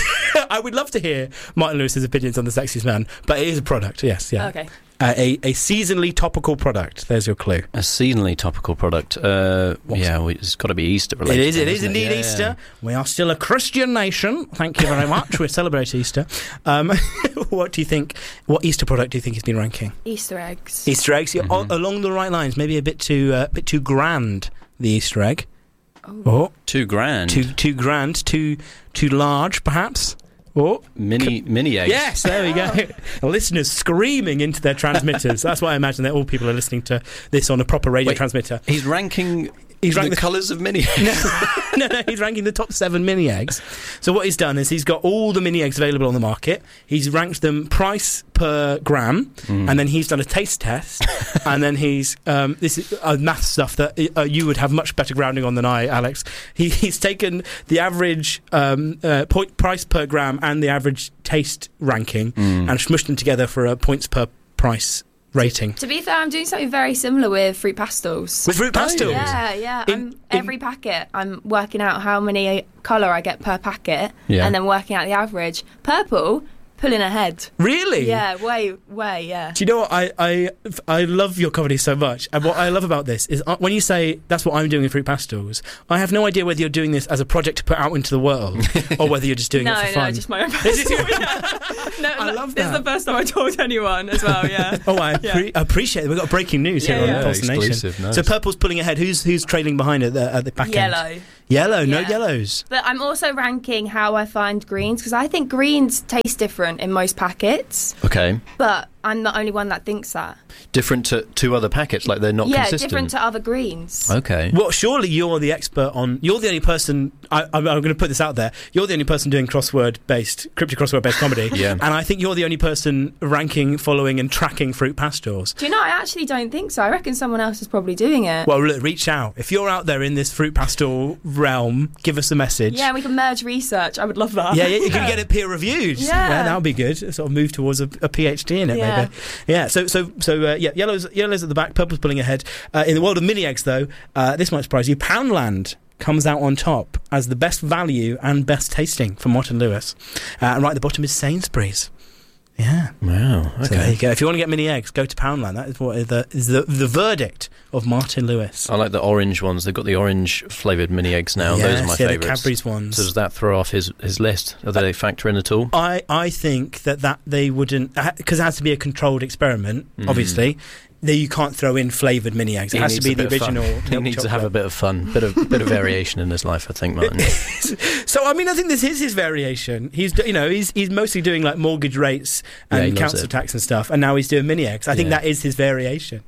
I would love to hear Martin Lewis's opinions on the sexiest man, but it is a product, yes, yeah. Okay. Uh, a, a seasonally topical product. There's your clue. A seasonally topical product. Uh, yeah, we, it's got to be Easter related. It is, it then, is isn't indeed Yeah, Easter. yeah. We are still a Christian nation. Thank you very much. We celebrate Easter. Um, what do you think? What Easter product do you think has been ranking? Easter eggs. Easter eggs. You're Mhm. a- along the right lines. Maybe a bit too, uh, bit too grand. The Easter egg. Oh. Oh, Too grand. too, too grand. Too, too large, perhaps. Oh. mini mini eggs. Yes, there we go. Listeners screaming into their transmitters. That's why I imagine that all people are listening to this on a proper radio Wait, transmitter. He's ranking He's the ranking the colours of mini eggs. no, no, he's ranking the top seven mini eggs. So what he's done is he's got all the mini eggs available on the market. He's ranked them price per gram, Mm. and then he's done a taste test, and then he's um, this is uh, math stuff that uh, you would have much better grounding on than I, Alex. He, he's taken the average um, uh, point price per gram and the average taste ranking Mm. and smushed them together for a points per price rating. To be fair, I'm doing something very similar with fruit pastels. With fruit pastels? Yeah, yeah. In- I'm, in- every packet, I'm working out how many colour I get per packet, Yeah. and then working out the average. Purple, pulling ahead. Really? Yeah, way, way, yeah. Do you know what? I, I, I love your comedy so much. And what I love about this is uh, when you say that's what I'm doing with fruit pastels, I have no idea whether you're doing this as a project to put out into the world or whether you're just doing no, it for fun. No, just my own Is it- No, I love This is that. the first time I told anyone as well, yeah. Oh, I Yeah. appre- appreciate it. We've got breaking news Yeah, here yeah. on Pulse Yeah, Nation. exclusive, nice. So purple's pulling ahead. Who's who's trailing behind at the, at the back end? Yellow. Yellow, no Yeah. yellows. But I'm also ranking how I find greens, because I think greens taste different in most packets, Okay. but I'm the only one that thinks that. Different to two other packets, like they're not yeah, consistent. different to other greens. Okay. Well, surely you're the expert on. You're the only person. I, I'm, I'm going to put this out there. You're the only person doing crossword-based, cryptic crossword-based comedy. Yeah. And I think you're the only person ranking, following, and tracking fruit pastels. Do you know, I actually don't think so. I reckon someone else is probably doing it. Well, look, reach out. If you're out there in this fruit pastel realm, give us a message. Yeah, we can merge research. I would love that. Yeah, yeah, you can get it peer reviewed. Yeah. that would be good. Sort of move towards a, a PhD in it, Yeah. maybe. Yeah. So, so, so, uh, yeah. Yellows, yellows at the back. Purple's pulling ahead. Uh, in the world of mini eggs, though, uh, this might surprise you. Poundland comes out on top as the best value and best tasting for Martin Lewis. Uh, and right at the bottom is Sainsbury's. Yeah. Wow. Okay. So there you go. If you want to get mini eggs, go to Poundland. That is what is the is the, the verdict of Martin Lewis. I like the orange ones. They've got the orange flavoured mini eggs now. Those are my Yes, yeah, the favourites. Cadbury's ones. So does that throw off his, his list? Are they factor in at all? I, I think that, that they wouldn't, because it has to be a controlled experiment, Mm. obviously. That you can't throw in flavoured mini eggs. It He has to needs be a the bit of fun. original. He milk needs to chocolate. have a bit of fun, bit of bit of variation in his life, I think, Martin. So I mean, I think this is his variation. He's you know he's he's mostly doing like mortgage rates Yeah, he and loves council it. tax and stuff, and now he's doing mini eggs. I think Yeah. that is his variation.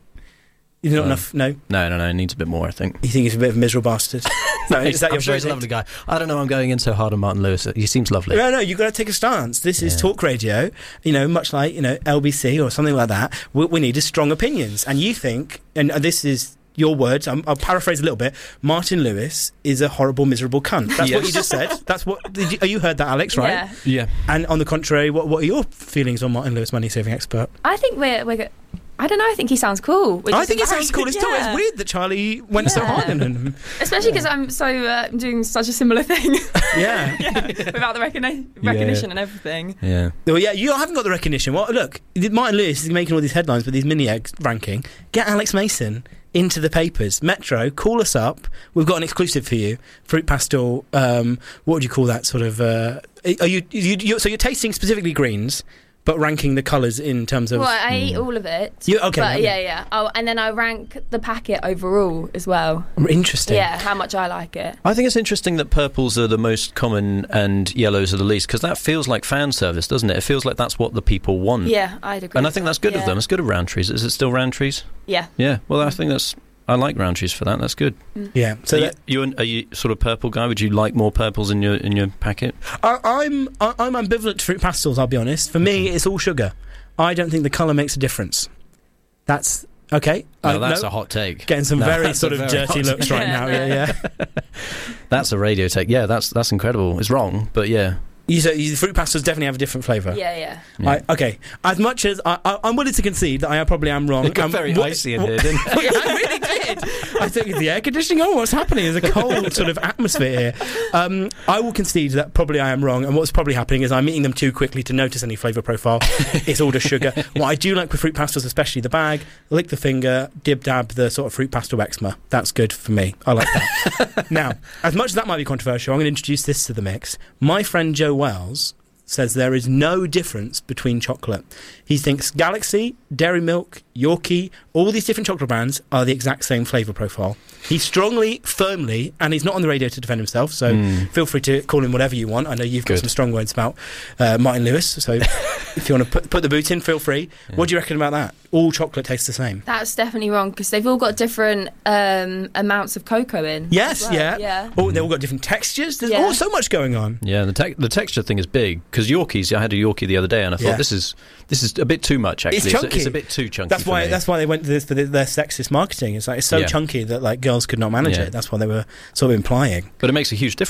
Is not Um, enough? No. No, no, no. It needs a bit more, I think. You think he's a bit of a miserable bastard? No, is that I'm your sure he's a verdict? lovely guy. I don't know. I'm going in so hard on Martin Lewis. He seems lovely. No, no, you've got to take a stance. This is Yeah. talk radio, you know, much like, you know, L B C or something like that. What we need is strong opinions. And you think, and this is your words, I'm, I'll paraphrase a little bit, Martin Lewis is a horrible, miserable cunt. That's what Yes. you just said. That's what, did you, oh, you heard that, Alex, right? Yeah. Yeah. And on the contrary, what, what are your feelings on Martin Lewis, money saving expert? I think we're, we're go- I don't know, I think he sounds cool. which I is think it about- sounds cool. It's, yeah. it's weird that Charlie went so Yeah. hard on him. Especially because I'm so uh, doing such a similar thing. Yeah. yeah, without the recogni- Yeah. recognition and everything. Yeah. Well, yeah, you haven't got the recognition. Well, look, Martin Lewis is making all these headlines with these mini eggs ranking. Get Alex Mason into the papers. Metro, call us up. We've got an exclusive for you. Fruit pastel. Um, what would you call that sort of? Uh, are you, you, you? So you're tasting specifically greens, but ranking the colours in terms of. Well, I eat all of it. You- okay, But okay. yeah, yeah. Oh, and then I rank the packet overall as well. Interesting. Yeah, how much I like it. I think it's interesting that purples are the most common and yellows are the least, because that feels like fan service, doesn't it? It feels like that's what the people want. Yeah, I'd agree. And I with think that. that's good yeah. of them. It's good of Roundtrees. Is it still Roundtrees? Yeah. Yeah. Well, I think that's. I like Roundtrees for that. That's good. Yeah. So So you, that, you an- are you sort of purple guy? Would you like more purples in your in your packet? I, I'm I, I'm ambivalent to fruit pastels. I'll be honest. For me, it's all sugar. I don't think the colour makes a difference. That's okay. No, I- that's no. a hot take. Getting some No, very that's sort a of very dirty hot looks take. right now. Yeah, yeah. That's a radio take. Yeah, that's that's incredible. It's wrong, but yeah. You, so you, the fruit pastels definitely have a different flavour. Yeah, yeah. I, okay, as much as I, I, I'm willing to concede that I probably am wrong. It got um, very what- icy in what- here, didn't it? I really did. I think it's the air conditioning. Oh, what's happening? There's a cold sort of atmosphere here. Um, I will concede that probably I am wrong, and what's probably happening is I'm eating them too quickly to notice any flavour profile. It's all just sugar. What I do like with fruit pastels, especially the bag, lick the finger, dib dab the sort of fruit pastel eczema. That's good for me. I like that. Now, as much as that might be controversial, I'm going to introduce this to the mix. My friend Joe Wells says there is no difference between chocolate. He thinks Galaxy, Dairy Milk, Yorkie, all these different chocolate brands are the exact same flavour profile. He strongly, firmly, and he's not on the radio to defend himself, so Mm. feel free to call him whatever you want. I know you've got Good. some strong words about uh, Martin Lewis, so if you want to put, put the boot in, feel free. Yeah. What do you reckon about that? All chocolate tastes the same. That's definitely wrong because they've all got different um, amounts of cocoa in. Yes, as well. yeah. Yeah. Oh, they've all got different textures. There's Yeah. all so much going on. Yeah, the te- the texture thing is big because Yorkies. I had a Yorkie the other day, and I thought Yeah. this is this is a bit too much. Actually, It's It's, a, chunky. it's a bit too chunky. That's for why. me. That's why they went to this for the, their sexist marketing. It's like it's so Yeah. chunky that like girls could not manage Yeah. it. That's what they were sort of implying. But it makes a huge difference.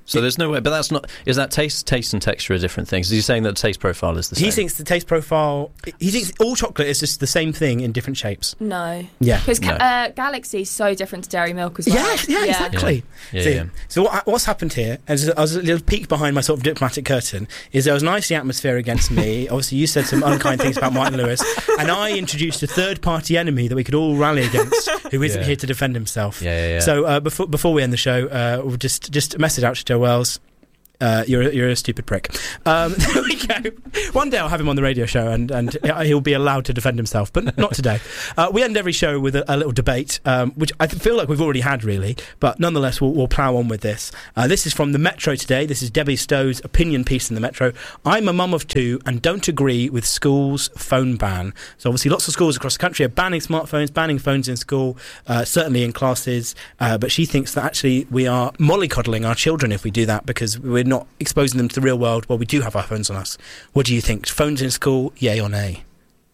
So there's no way, but that's not. Is that taste, taste and texture are different things? Are you saying that the taste profile is the same? He thinks the taste profile. He thinks all chocolate is just the same thing in different shapes. No. Yeah. Because No. uh, Galaxy is so different to Dairy Milk as well. Yeah, yeah, exactly. Yeah. Yeah, See, yeah. So what, what's happened here? As I was a little peek behind my sort of diplomatic curtain. Is there was an icy atmosphere against me. Obviously, you said some unkind things about Martin Lewis, and I introduced a third-party enemy that we could all rally against, who isn't Yeah. here to defend himself. Yeah, yeah, yeah. So uh, before before we end the show, uh, we'll just just a message out to Joe Wells. Uh, you're a, you're a stupid prick. Um, there we go. One day I'll have him on the radio show and, and he'll be allowed to defend himself, but not today. Uh, we end every show with a, a little debate, um, which I feel like we've already had, really, but nonetheless we'll, we'll plough on with this. Uh, this is from the Metro today. This is Debbie Stowe's opinion piece in the Metro. I'm a mum of two and don't agree with schools' phone ban. So obviously lots of schools across the country are banning smartphones, banning phones in school, uh, certainly in classes, uh, but she thinks that actually we are mollycoddling our children if we do that because we're not exposing them to the real world while we do have our phones on us. What do you think? Phones in school, yay or nay?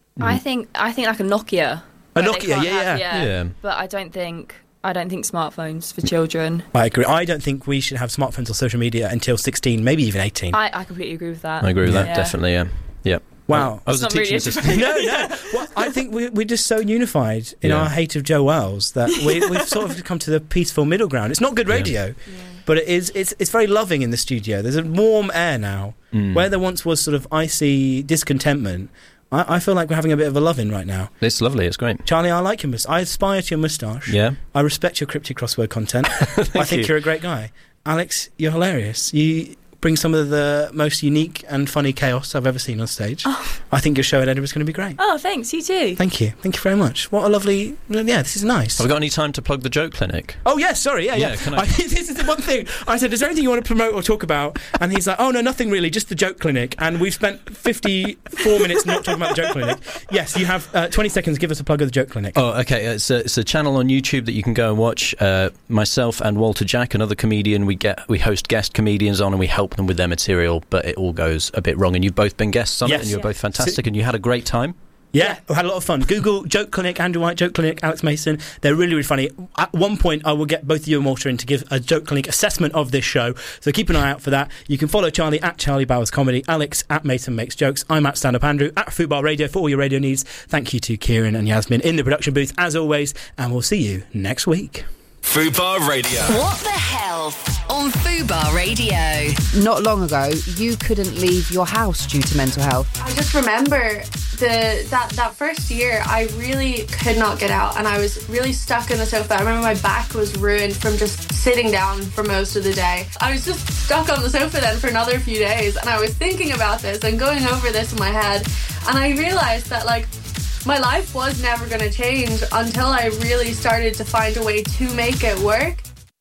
I think I think like a Nokia. A where they Nokia, can't yeah, have- yeah. Yeah. But I don't think I don't think smartphones for children. I agree. I don't think we should have smartphones or social media until sixteen, maybe even eighteen. I, I completely agree with that. I agree with Yeah. that, definitely, yeah. Yeah. Wow. I was It's a not teaching really assistant. no, no. Well, I think we're, we're just so unified in Yeah. our hate of Joe Wells that we, we've sort of come to the peaceful middle ground. It's not good radio, but it is. It's it's very loving in the studio. There's a warm air now, Mm. where there once was sort of icy discontentment. I, I feel like we're having a bit of a love-in right now. It's lovely, it's great. Charlie, I like your moustache. I aspire to your moustache. Yeah. I respect your cryptic crossword content. I think you. you're a great guy. Alex, you're hilarious. You bring some of the most unique and funny chaos I've ever seen on stage. Oh. I think your show at Edinburgh is going to be great. Oh, thanks. You too. Thank you. Thank you very much. What a lovely... Yeah, this is nice. Have we got any time to plug the Joke Clinic? Oh, yes, sorry, yeah, yeah. Yeah, can I- This is the one thing. I said, is there anything you want to promote or talk about? And he's like, oh, no, nothing really, just the Joke Clinic. And we've spent fifty-four minutes not talking about the Joke Clinic. Yes, you have uh, twenty seconds. Give us a plug of the Joke Clinic. Oh, okay. It's a, it's a channel on YouTube that you can go and watch. Uh, myself and Walter Jack, another comedian, we get we host guest comedians on and we help them with their material, but it all goes a bit wrong. And you've both been guests on Yes. it, and you're Yeah. both fantastic, and you had a great time. Yeah, we had a lot of fun. Google Joke Clinic, Andrew White, Joke Clinic, Alex Mason. They're really, really funny. At one point, I will get both of you and Walter in to give a Joke Clinic assessment of this show. So keep an eye out for that. You can follow Charlie at Charlie Bowers Comedy, Alex at Mason Makes Jokes. I'm at Stand Up Andrew, at Football Radio for all your radio needs. Thank you to Kieran and Yasmin in the production booth, as always. And we'll see you next week. Fubar Radio. What the health on Fubar Radio. Not long ago, you couldn't leave your house due to mental health. I just remember the that, that first year, I really could not get out and I was really stuck in the sofa. I remember my back was ruined from just sitting down for most of the day. I was just stuck on the sofa then for another few days and I was thinking about this and going over this in my head, and I realised that, like, my life was never going to change until I really started to find a way to make it work.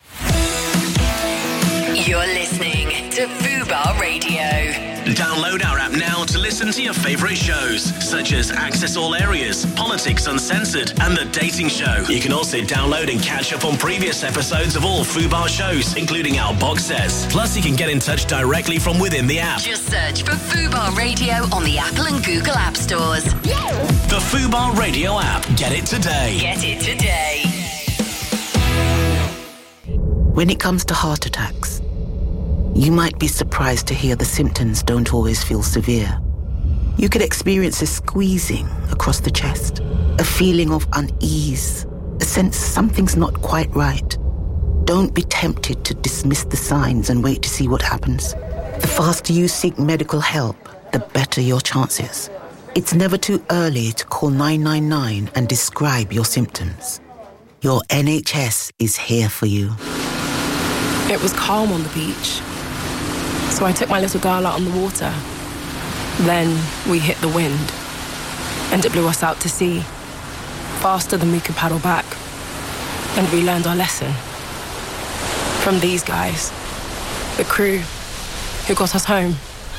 You're listening to Fubar Radio. Download our app now to listen to your favourite shows, such as Access All Areas, Politics Uncensored, and The Dating Show. You can also download and catch up on previous episodes of all Fubar shows, including our box sets. Plus, you can get in touch directly from within the app. Just search for Fubar Radio on the Apple and Google App Stores. The Fubar Radio app. Get it today. Get it today. When it comes to heart attacks, you might be surprised to hear the symptoms don't always feel severe. You could experience a squeezing across the chest, a feeling of unease, a sense something's not quite right. Don't be tempted to dismiss the signs and wait to see what happens. The faster you seek medical help, the better your chances. It's never too early to call nine nine nine and describe your symptoms. Your N H S is here for you. It was calm on the beach, so I took my little girl out on the water. Then we hit the wind, and it blew us out to sea, faster than we could paddle back. And we learned our lesson from these guys, the crew who got us home.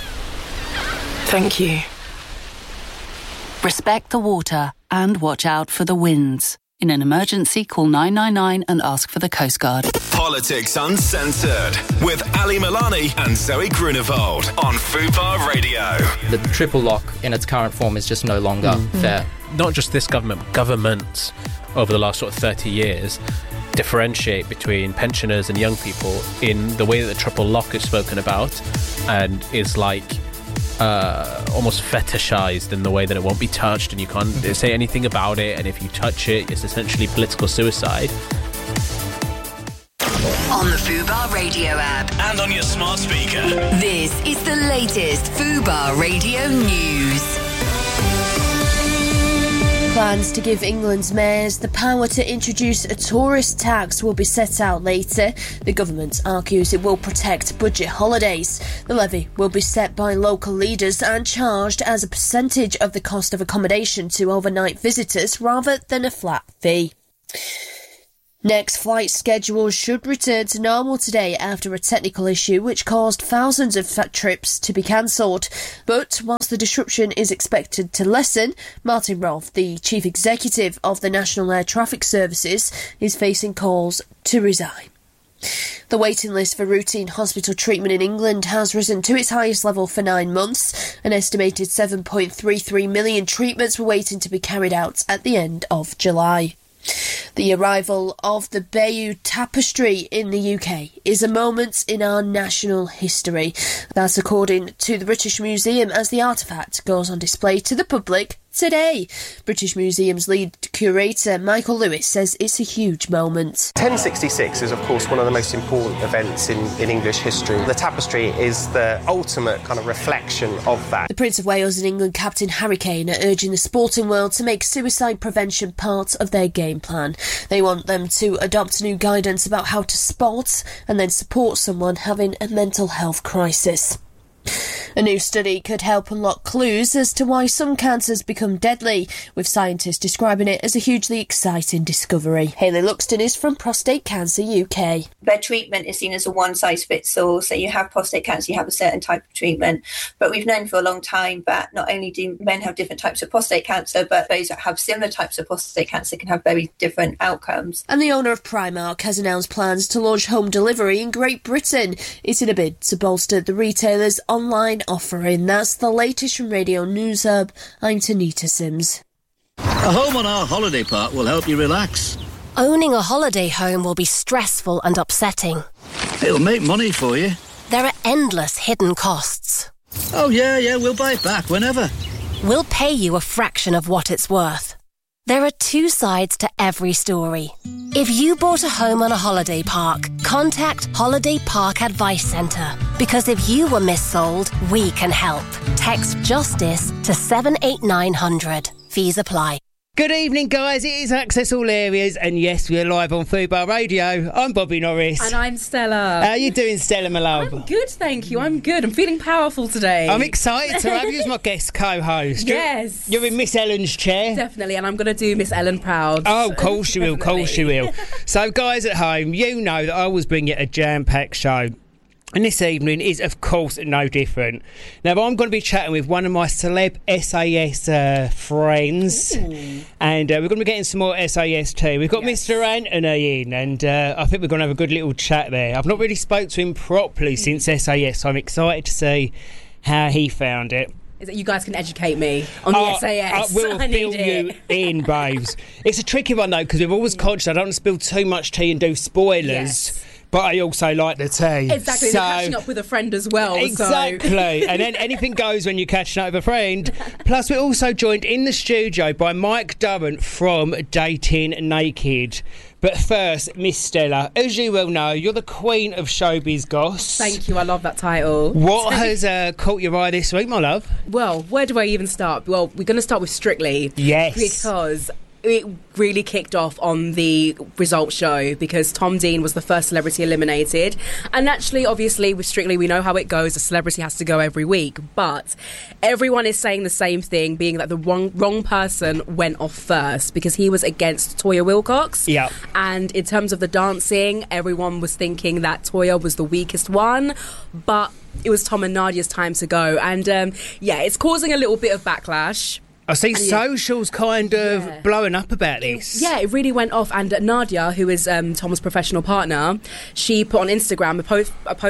Thank you. Respect the water and watch out for the winds. In an emergency, call nine nine nine and ask for the Coast Guard. Politics Uncensored with Ali Milani and Zoe Grunewald on Fubar Radio. The triple lock in its current form is just no longer Mm. fair. Not just this government, but governments over the last sort of thirty years differentiate between pensioners and young people in the way that the triple lock is spoken about and is like uh, almost fetishized in the way that it won't be touched and you can't say anything about it, and if you touch it, it's essentially political suicide. On the Fubar Radio app. And on your smart speaker. This is the latest Fubar Radio news. Plans to give England's mayors the power to introduce a tourist tax will be set out later. The government argues it will protect budget holidays. The levy will be set by local leaders and charged as a percentage of the cost of accommodation to overnight visitors rather than a flat fee. Next flight schedules should return to normal today after a technical issue which caused thousands of trips to be cancelled. But whilst the disruption is expected to lessen, Martin Rolfe, the chief executive of the National Air Traffic Services, is facing calls to resign. The waiting list for routine hospital treatment in England has risen to its highest level for nine months. An estimated seven point three three million treatments were waiting to be carried out at the end of July. The arrival of the Bayeux Tapestry in the U K is a moment in our national history. That's according to the British Museum as the artefact goes on display to the public today. British Museum's lead curator Michael Lewis says it's a huge moment. ten sixty-six is of course one of the most important events in, in English history. The tapestry is the ultimate kind of reflection of that. The Prince of Wales and England captain Harry Kane are urging the sporting world to make suicide prevention part of their game plan. They want them to adopt new guidance about how to spot and then support someone having a mental health crisis. A new study could help unlock clues as to why some cancers become deadly, with scientists describing it as a hugely exciting discovery. Hayley Luxton is from Prostate Cancer U K. Their treatment is seen as a one-size-fits-all, so you have prostate cancer, you have a certain type of treatment. But we've known for a long time that not only do men have different types of prostate cancer, but those that have similar types of prostate cancer can have very different outcomes. And the owner of Primark has announced plans to launch home delivery in Great Britain. It's in a bid to bolster the retailer's online offering. That's the latest from Radio News Hub. I'm Tanita Sims. A home on our holiday park will help you relax. Owning a holiday home will be stressful and upsetting. It'll make money for you. There are endless hidden costs. Oh yeah, yeah, we'll buy it back whenever. We'll pay you a fraction of what it's worth. There are two sides to every story. If you bought a home on a holiday park, contact Holiday Park Advice Centre. Because if you were missold, we can help. Text JUSTICE to seven eight nine hundred. Fees apply. Good evening, guys. It is Access All Areas, and yes, we're live on Fubar Radio. I'm Bobby Norris. And I'm Stella. How are you doing, Stella, my love? I'm good, thank you. I'm good. I'm feeling powerful today. I'm excited to have you as my guest co-host. Yes. You're in Miss Ellen's chair. Definitely, and I'm going to do Miss Ellen proud. Oh, of course you will, of course you will. So, guys at home, you know that I always bring you a jam-packed show. And this evening is, of course, no different. Now, I'm going to be chatting with one of my celeb S A S uh, friends. Ooh. And uh, we're going to be getting some more S A S too. We've got yes. Mister Anthony in, and uh, I think we're going to have a good little chat there. I've not really spoke to him properly mm. since S A S, so I'm excited to see how he found it. Is that you guys can educate me on the uh, S A S? I will I fill you in, babes. It's a tricky one, though, because we've always conscious I don't want to spill too much tea and do spoilers. Yes. But I also like the tea. Exactly, so, you're catching up with a friend as well. Exactly, so. And then anything goes when you're catching up with a friend. Plus, we're also joined in the studio by Mike Durrant from Dating Naked. But first, Miss Stella, as you well know, you're the queen of showbiz goss. Thank you, I love that title. What has uh, caught your eye this week, my love? Well, where do I even start? Well, we're going to start with Strictly. Yes. Because it really kicked off on the results show because Tom Dean was the first celebrity eliminated. And naturally, obviously, with Strictly, we know how it goes. A celebrity has to go every week. But everyone is saying the same thing, being that the wrong, wrong person went off first because he was against Toya Wilcox. Yeah. And in terms of the dancing, everyone was thinking that Toya was the weakest one. But it was Tom and Nadia's time to go. And, um, yeah, it's causing a little bit of backlash. I see and socials yeah. kind of yeah. blowing up about this. Yeah, it really went off. And Nadia, who is um, Tom's professional partner, she put on Instagram a post, a post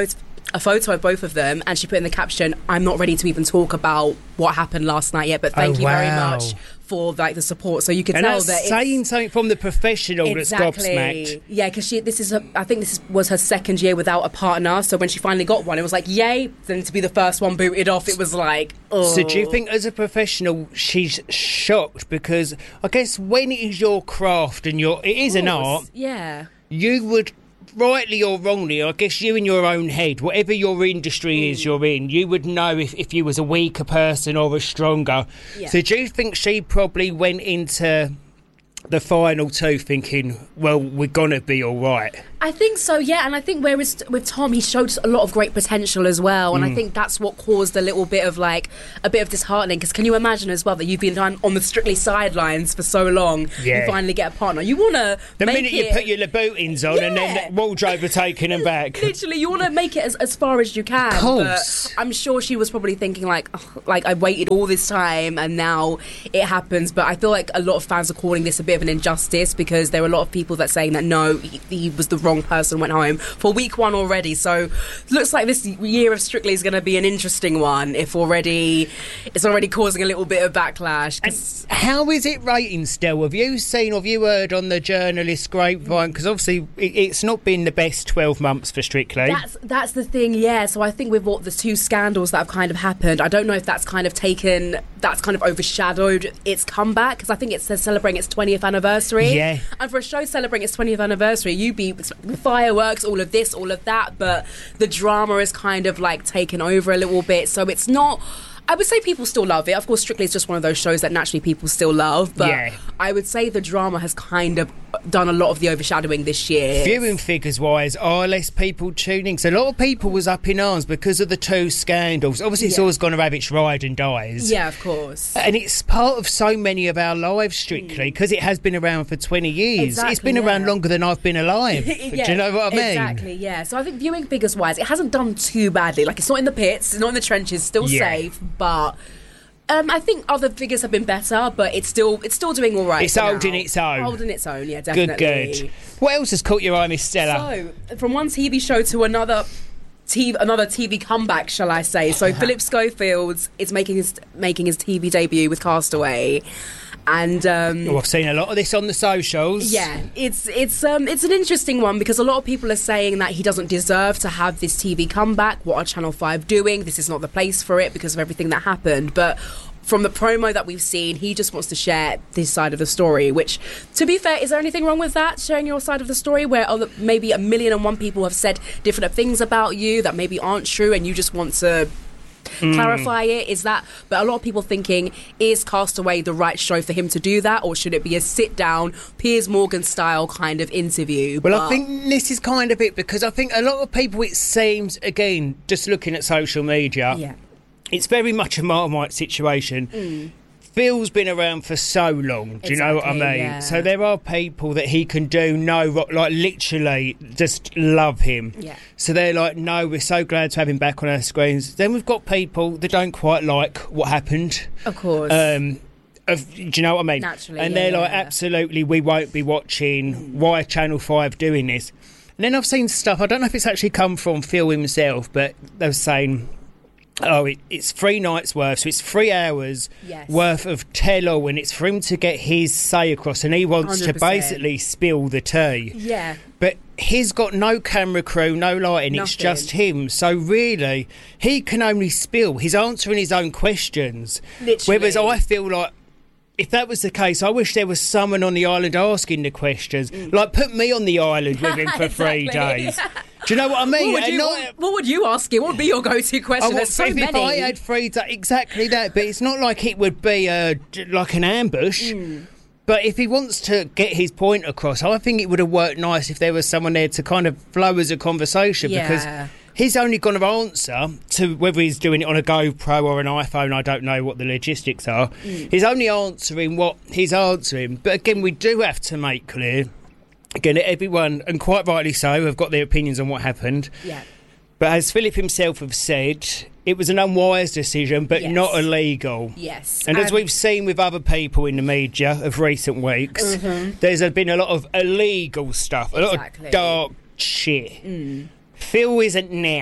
a photo of both of them, and she put in the caption, "I'm not ready to even talk about what happened last night yet, but thank Oh, you very wow. much for like the support." So you could And tell that's that it's saying something from the professional exactly. that's gobsmacked. Yeah, because she this is her, I think this is, was her second year without a partner. So when she finally got one, it was like yay. Then to be the first one booted off, it was like. Oh. So do you think, as a professional, she's shocked? Because I guess when it is your craft and your it is an art, Yeah. you would, rightly or wrongly, I guess you in your own head, whatever your industry is you're in, you would know if, if you was a weaker person or a stronger. Yeah. So do you think she probably went into the final two thinking, well, we're gonna be all right? I think so, yeah, and I think whereas with Tom, he showed a lot of great potential as well, and I Mm. think that's what caused a little bit of like a bit of disheartening. Because can you imagine as well that you've been on, on the Strictly sidelines for so long, Yeah. you finally get a partner, you want to The make minute it, you put your Louboutins on and then wardrobe are taking them back. literally, you want to make it as, as far as you can. Of course. But I'm sure she was probably thinking like, oh, like I waited all this time and now it happens. But I feel like a lot of fans are calling this a bit of an injustice because there are a lot of people that saying that no, he, he was the wrong person, went home for week one already. So looks like this year of Strictly is going to be an interesting one. If already it's already causing a little bit of backlash. 'Cause How is it rating still? Have you seen, have you heard on the journalist grapevine? Because obviously it, it's not been the best twelve months for Strictly. That's that's the thing, yeah. So I think with what the two scandals that have kind of happened, I don't know if that's kind of taken, that's kind of overshadowed its comeback, because I think it's celebrating its twentieth anniversary. Yeah. And for a show celebrating its twentieth anniversary, you be fireworks, all of this, all of that, but the drama is kind of like taken over a little bit. So it's not. I would say people still love it. Of course, Strictly is just one of those shows that naturally people still love. But Yeah. I would say the drama has kind of done a lot of the overshadowing this year. Viewing figures wise, are less people tuning? So a lot of people was up in arms because of the two scandals. Obviously, it's Yeah. always going to have its ride and dies. Yeah, of course. And it's part of so many of our lives, Strictly, because it has been around for twenty years. It's Exactly, been around yeah. longer than I've been alive. Yeah, Do you know what I mean? Exactly, yeah. So I think viewing figures wise, it hasn't done too badly. Like, it's not in the pits, it's not in the trenches, still Yeah. safe, but um, I think other figures have been better, but it's still it's still doing all right. It's for holding now. its own. Holding its own, yeah, Good, definitely. good. What else has caught your eye, Miss Stella? So, from one T V show to another. T V, another T V comeback, shall I say? So Philip Schofield is making his making his T V debut with Castaway, and um, Oh, I've seen a lot of this on the socials. yeah, it's it's um it's an interesting one because a lot of people are saying that he doesn't deserve to have this T V comeback. What are Channel five doing? This is not the place for it because of everything that happened. But from the promo that we've seen, he just wants to share this side of the story, which, to be fair, is there anything wrong with that, sharing your side of the story, where other, maybe a million and one people have said different things about you that maybe aren't true and you just want to Mm. clarify it? Is that, but a lot of people thinking, is Castaway the right show for him to do that, or should it be a sit down Piers Morgan style kind of interview? Well, But- I think this is kind of it, because I think a lot of people, it seems, again, just looking at social media, Yeah. it's very much a Marmite situation. Mm. Phil's been around for so long, do you know what I Exactly, mean? yeah. So there are people that he can do no, ro- like literally just love him. Yeah. So they're like, no, we're so glad to have him back on our screens. Then we've got people that don't quite like what happened. Of course. Um, of, do you know what I mean? Naturally, and yeah, they're like, yeah. absolutely, we won't be watching. Why are Channel five doing this? And then I've seen stuff, I don't know if it's actually come from Phil himself, but they were saying, oh, it, it's three nights worth, so it's three hours Yes. worth of tell-all, and it's for him to get his say across, and he wants one hundred to percent. basically spill the tea. Yeah. But he's got no camera crew, no lighting, it's Nothing. just him. So really, he can only spill. He's answering his own questions. Literally. Whereas I feel like, if that was the case, I wish there was someone on the island asking the questions. Like, put me on the island with him for three Exactly. days. Do you know what I mean? What would, And you, not- what, what would you ask him? What would be your go-to question? I want- There's so if, many. if I had three days, exactly that. But it's not like it would be uh, j- like an ambush. Mm. But if he wants to get his point across, I think it would have worked nice if there was someone there to kind of flow as a conversation. Yeah. Because he's only going to answer to whether he's doing it on a GoPro or an iPhone. I don't know what the logistics are. Mm. He's only answering what he's answering. But again, we do have to make clear, again, that everyone, and quite rightly so, have got their opinions on what happened. Yeah. But as Philip himself have said, it was an unwise decision, but Yes. not illegal. Yes. And as And- we've seen with other people in the media of recent weeks, Mhm. there's been a lot of illegal stuff, a lot Exactly. of dark shit. Mm. Phil isn't now.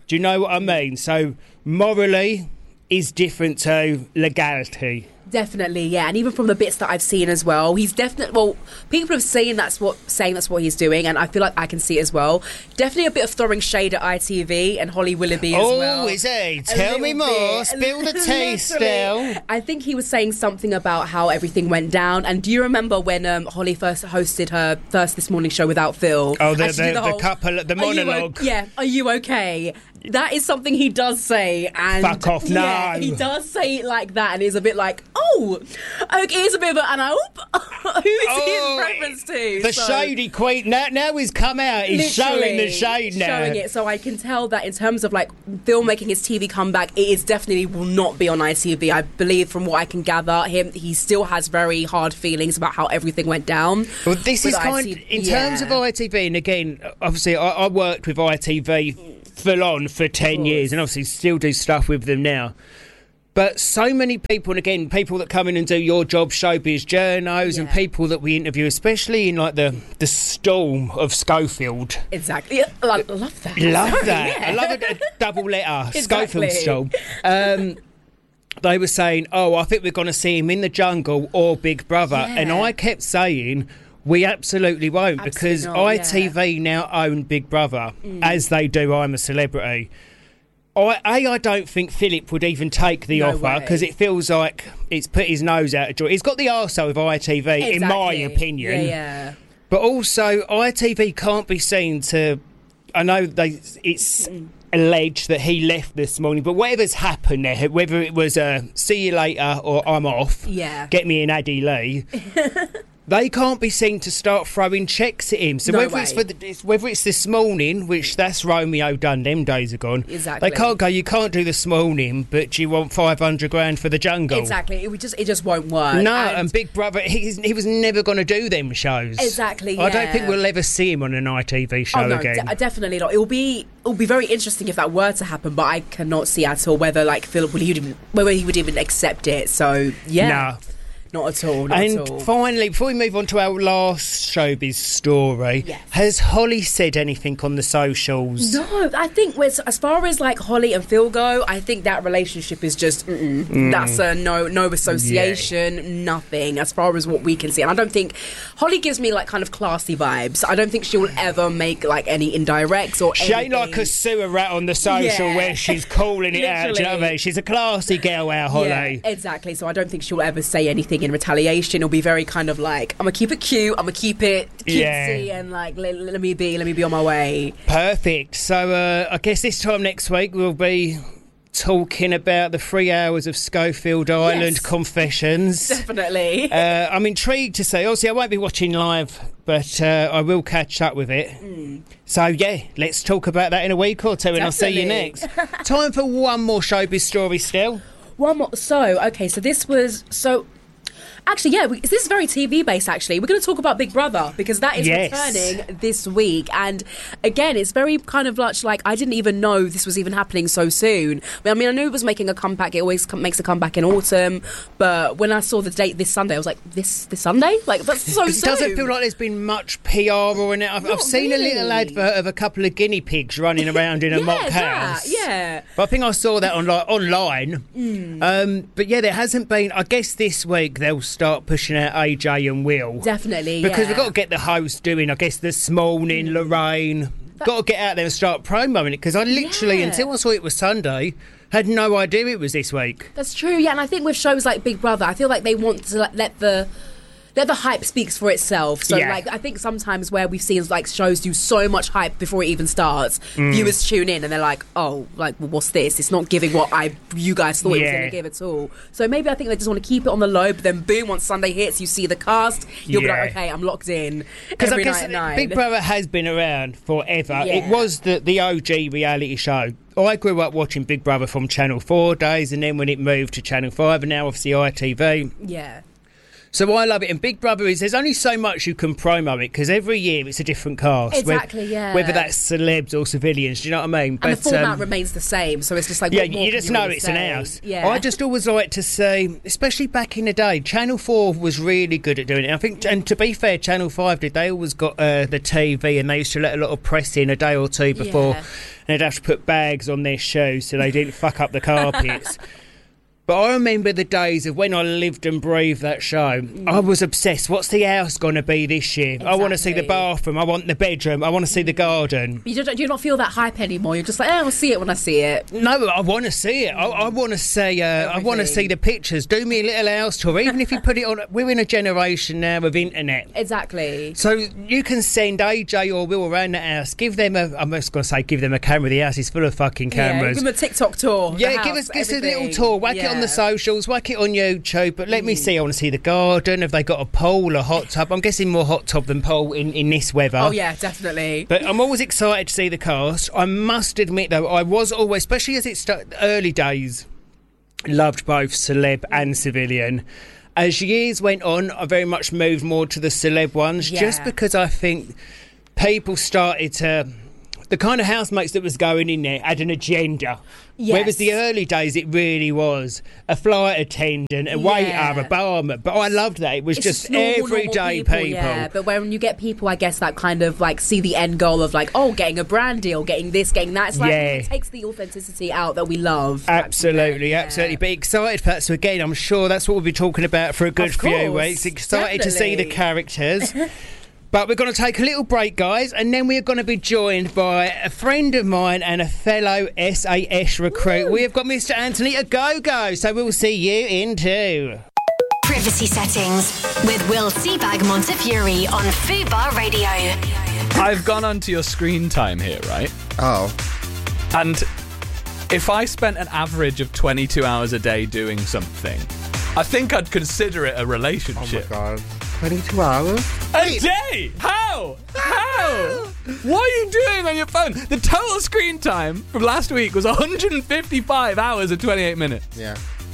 Do you know what I mean? So morally is different to legality. Definitely, yeah, and even from the bits that I've seen as well, he's definitely, well, people have seen that's what saying that's what he's doing, and I feel like I can see it as well. Definitely a bit of throwing shade at I T V and Holly Willoughby as oh, well. Oh, is he? Tell me more. Bit. Spill the tea, still. I think he was saying something about how everything went down. And do you remember when um, Holly first hosted her first This Morning show without Phil? Oh, the, the, the, the, the whole, couple, the monologue. Are you, yeah, are you okay? That is something he does say, and fuck off, no. Yeah, he does say it like that, and it's a bit like, oh, okay, it's a bit of a, and I hope who is oh, he in reference to? The so, shady queen. Now, now he's come out. He's showing the shade now. Showing it, so I can tell that in terms of like Phil making his T V comeback, it is definitely will not be on I T V. I believe, from what I can gather, him he still has very hard feelings about how everything went down. Well, this is kind I T V, in yeah. terms of I T V, and again, obviously, I, I worked with I T V full on for ten years, and obviously still do stuff with them now. But so many people, and again, people that come in and do your job, showbiz journos, yeah. and people that we interview, especially in like the the storm of Schofield. Exactly, I love that. Love Sorry, that. yeah. I love a, a double letter. Exactly. Schofield storm. Um, they were saying, "Oh, I think we're going to see him in The Jungle or Big Brother," Yeah. and I kept saying, we absolutely won't, Absolutely because not, I T V yeah. now own Big Brother, Mm. as they do I'm a Celebrity. I, A, I don't think Philip would even take the No offer, because way. it feels like it's put his nose out of joint. He's got the arsehole of I T V, Exactly. in my opinion. Yeah, yeah. But also, I T V can't be seen to... I know they it's Mm. alleged that he left this morning, but whatever's happened there, whether it was a see you later or I'm off, Yeah. get me in Addie Lee... They can't be seen to start throwing checks at him. So No whether way. it's for the, it's, whether it's this morning, which that's Romeo done, them days are gone. Exactly. They can't go. You can't do this morning, but you want five hundred grand for the Jungle. Exactly, it would just it just won't work. No, and, and Big Brother, he, he was never going to do them shows. Exactly, I don't yeah. think we'll ever see him on an I T V show oh, no, again. de- definitely not. It will be it will be very interesting if that were to happen, but I cannot see at all whether like Philip would even whether he would even accept it. So yeah. No. Not at all, not and at all. finally, before we move on to our last showbiz story, Yes. has Holly said anything on the socials? No, I think with, as far as like Holly and Phil go, I think that relationship is just mm-mm. Mm. That's a no, no association, nothing as far as what we can see. And I don't think Holly gives me like kind of classy vibes. I don't think she will ever make like any indirects or. She anything. ain't like a sewer rat on the social Yeah. where she's calling it out. Do you know what I Literally. mean? She's a classy girl, our Holly. Yeah, exactly. So I don't think she'll ever say anything in retaliation. It'll be very kind of like, I'm gonna keep it cute, I'm gonna keep it cutesy, Yeah. and like let, let me be, let me be on my way. Perfect. So uh, I guess this time next week we'll be talking about the three hours of Schofield Island Yes. confessions. Definitely. Uh, I'm intrigued to see. Obviously, I won't be watching live, but uh, I will catch up with it. Mm. So, yeah, let's talk about that in a week or two, and I'll see you Definitely. next. Time for one more showbiz story still. One more. So, okay, so this was so. Actually, yeah, we, this is very T V based. Actually, we're going to talk about Big Brother because that is Yes. returning this week, and again, it's very kind of much like I didn't even know this was even happening so soon. I mean, I knew it was making a comeback. It always com- makes a comeback in autumn, but when I saw the date this Sunday, I was like, this this Sunday, like that's so It soon. doesn't feel like there's been much P R or in it. I've, I've Not seen really. a little advert of a couple of guinea pigs running around in a Yeah, mock that, house. yeah. But I think I saw that on like, online. Mm. Um, but yeah, there hasn't been. I guess this week they'll start pushing out A J and Will. Definitely, Because yeah. we've got to get the host doing, I guess, this morning, Mm. Lorraine. Got to get out there and start promoting it. Because I literally, Yeah. until I saw it was Sunday, had no idea it was this week. That's true, yeah, and I think with shows like Big Brother, I feel like they want to like, let the let the hype speaks for itself. So, Yeah. like, I think sometimes where we've seen like shows do so much hype before it even starts, Mm. viewers tune in and they're like, "Oh, like, well, what's this? It's not giving what I you guys thought it was Yeah. going to give at all." So maybe I think they just want to keep it on the low. But then, boom, once Sunday hits, you see the cast, you'll Yeah. be like, "Okay, I'm locked in." Because I every guess night at nine. Big Brother has been around forever. Yeah. It was the, the O G reality show. I grew up watching Big Brother from Channel four days, and then when it moved to Channel five, and now obviously I T V. Yeah. So I love it. And Big Brother is, there's only so much you can promo it because every year it's a different cast. Exactly, whether, yeah. Whether that's celebs or civilians, do you know what I mean? And the format remains the same, so it's just like, yeah, what more you can just you know really it's say? an house. Yeah. I just always like to say, especially back in the day, Channel four was really good at doing it. I think, and to be fair, Channel five did. They always got uh, the T V, and they used to let a lot of press in a day or two before, Yeah. and they'd have to put bags on their shoes so they didn't fuck up the carpets. But I remember the days of when I lived and breathed that show. Mm. I was obsessed. What's the house going to be this year? Exactly. I want to see the bathroom. I want the bedroom. I want to see the garden. You don't, do you not feel that hype anymore? You're just like, oh, I'll see it when I see it. No, I want to see it. I, I want to see. Uh, I want to see the pictures. Do me a little house tour, even if you put it on. We're in a generation now of internet. Exactly. So you can send A J or Will around the house. Give them a. I'm just going to say, give them a camera. The house is full of fucking cameras. Yeah, give them a TikTok tour. Yeah, house, give us, give us a everything. little tour. Whack yeah. it on the socials. Whack it on YouTube. But let mm. me see. I want to see the garden. Have they got a pool, a hot tub? I'm guessing more hot tub than pool in, in this weather. Oh yeah, definitely. But I'm always excited to see the cast. I must admit though, I was always, especially as it started early days, loved both celeb and civilian. As years went on, I very much moved more to the celeb ones, Yeah. just because I think people started to. The kind of housemates that was going in there had an agenda. Yes. Whereas the early days, it really was a flight attendant, a waiter, Yeah. a barman. But I loved that. It was It's just normal, everyday normal people, people. Yeah, but when you get people, I guess, that kind of like see the end goal of like, oh, getting a brand deal, getting this, getting that. It's like Yeah. it takes the authenticity out that we love. Absolutely, absolutely. But excited for that. So again, I'm sure that's what we'll be talking about for a good Of few course, weeks. Excited to see the definitely. characters. But we're going to take a little break, guys, and then we're going to be joined by a friend of mine and a fellow S A S recruit. Woo. We have got Mister Anthony Agogo, so we'll see you in two. Privacy settings with Will Seabag Montefiore on Fubar Radio. I've gone onto your screen time here, right? Oh. And if I spent an average of twenty-two hours a day doing something, I think I'd consider it a relationship. Oh my god. twenty-two hours? A day? How? How? What are you doing on your phone? The total screen time from last week was one hundred fifty-five hours and twenty-eight minutes. Yeah.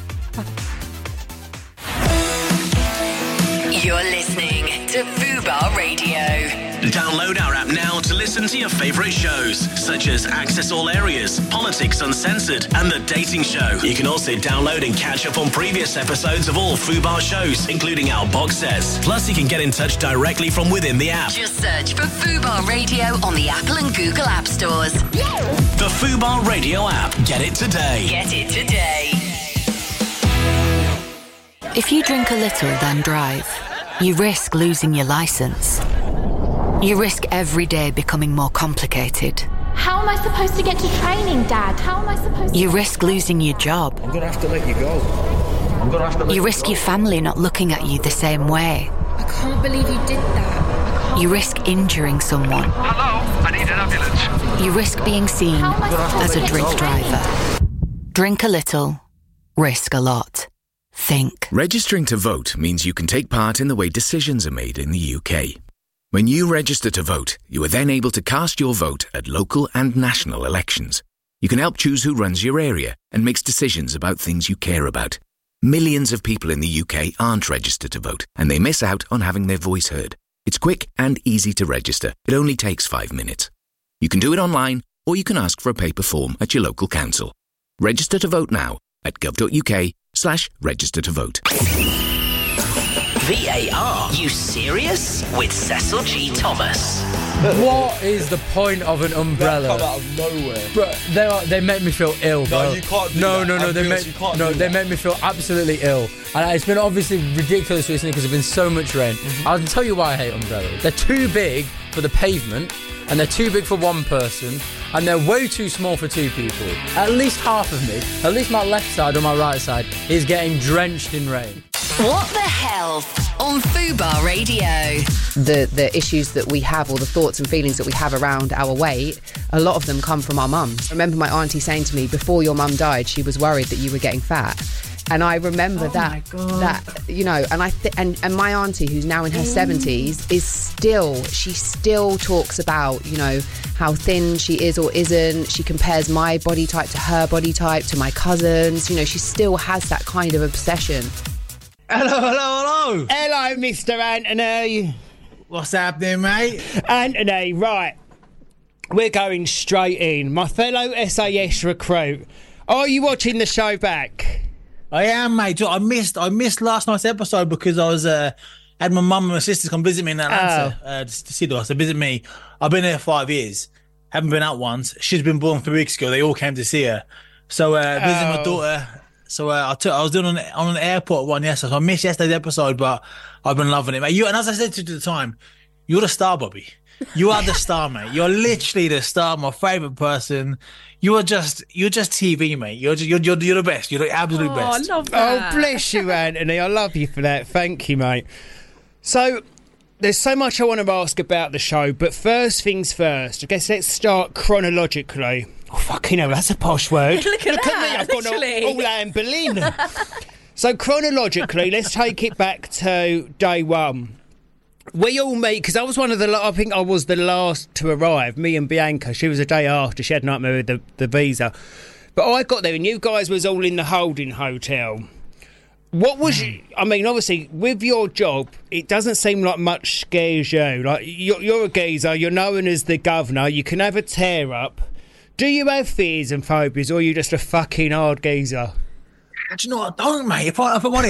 You're listening to Fubar Radio. Download our app now to listen to your favourite shows, such as Access All Areas, Politics Uncensored, and The Dating Show. You can also download and catch up on previous episodes of all Fubar shows, including our box sets. Plus, you can get in touch directly from within the app. Just search for Fubar Radio on the Apple and Google App Stores. The Fubar Radio app. Get it today. Get it today. If you drink a little, then drive, you risk losing your license. You risk every day becoming more complicated. How am I supposed to get to training, Dad? How am I supposed to... You risk losing your job. I'm gonna have to let you go. I'm gonna have to let You you risk go. your family not looking at you the same way. I can't believe you did that. You risk injuring someone. Hello? I need an ambulance. You risk being seen How am I supposed as to a get drink to driver. Drink a little, risk a lot. Think. Registering to vote means you can take part in the way decisions are made in the U K. When you register to vote, you are then able to cast your vote at local and national elections. You can help choose who runs your area and makes decisions about things you care about. Millions of people in the U K aren't registered to vote, and they miss out on having their voice heard. It's quick and easy to register. It only takes five minutes. You can do it online, or you can ask for a paper form at your local council. Register to vote now at gov.uk slash register to vote. V A R, you serious? With Cecil G. Thomas. What is the point of an umbrella? That come out of nowhere. Bro, they are, they make me feel ill, bro. No, you can't do no, that. No, no, they Ambulance, make you can't no, do they that. make me feel absolutely ill. And it's been obviously ridiculous recently because there's been so much rain. Mm-hmm. I'll tell you why I hate umbrellas. They're too big for the pavement, and they're too big for one person, and they're way too small for two people. At least half of me, at least my left side or my right side, is getting drenched in rain. What the hell on Fubar Radio? The the issues that we have, or the thoughts and feelings that we have around our weight, a lot of them come from our mums. I remember my auntie saying to me, before your mum died, she was worried that you were getting fat. And I remember Oh that, my God. that you know, and I th- and and my auntie, who's now in her seventies, is still she still talks about, you know, how thin she is or isn't. She compares my body type to her body type, to my cousins. You know, she still has that kind of obsession. Hello, hello, hello. Hello, Mister Anthony. What's happening, mate? Anthony, right. We're going straight in. My fellow S A S recruit, are you watching the show back? I am, mate. I missed I missed last night's episode because I was uh, had my mum and my sisters come visit me in Atlanta Oh. uh, to see us. To visit me. I've been here five years. Haven't been out once. She's been born three weeks ago. They all came to see her. So uh, visiting my Oh. daughter. So uh, I took. I was doing on, on an airport one yesterday. So I missed yesterday's episode, but I've been loving it, mate. You and as I said to you at the time, you're the star, Bobby. You are the star, mate. You're literally the star. My favourite person. You are just. You're just T V, mate. You're just, you're, you're you're the best. You're the absolute Oh, best. I love that. Oh, bless you, Anthony. I love you for that. Thank you, mate. So, there's so much I want to ask about the show, but first things first. I guess let's start chronologically. Oh, fucking hell, that's a posh word. Look at that, me, I've got literally. all, all Anne Boleyn. So, chronologically, let's take it back to day one. We all meet, because I was one of the, la- I think I was the last to arrive, me and Bianca. She was a day after, she had a nightmare with the, the visa. But I got there and you guys was all in the holding hotel. What was you, I mean, obviously, with your job, it doesn't seem like much scares you. Like, you're, you're a geezer, you're known as the governor, you can have a tear-up. Do you have fears and phobias, or are you just a fucking hard geezer? Do you know what? I don't, mate. If, I, if I'm honest,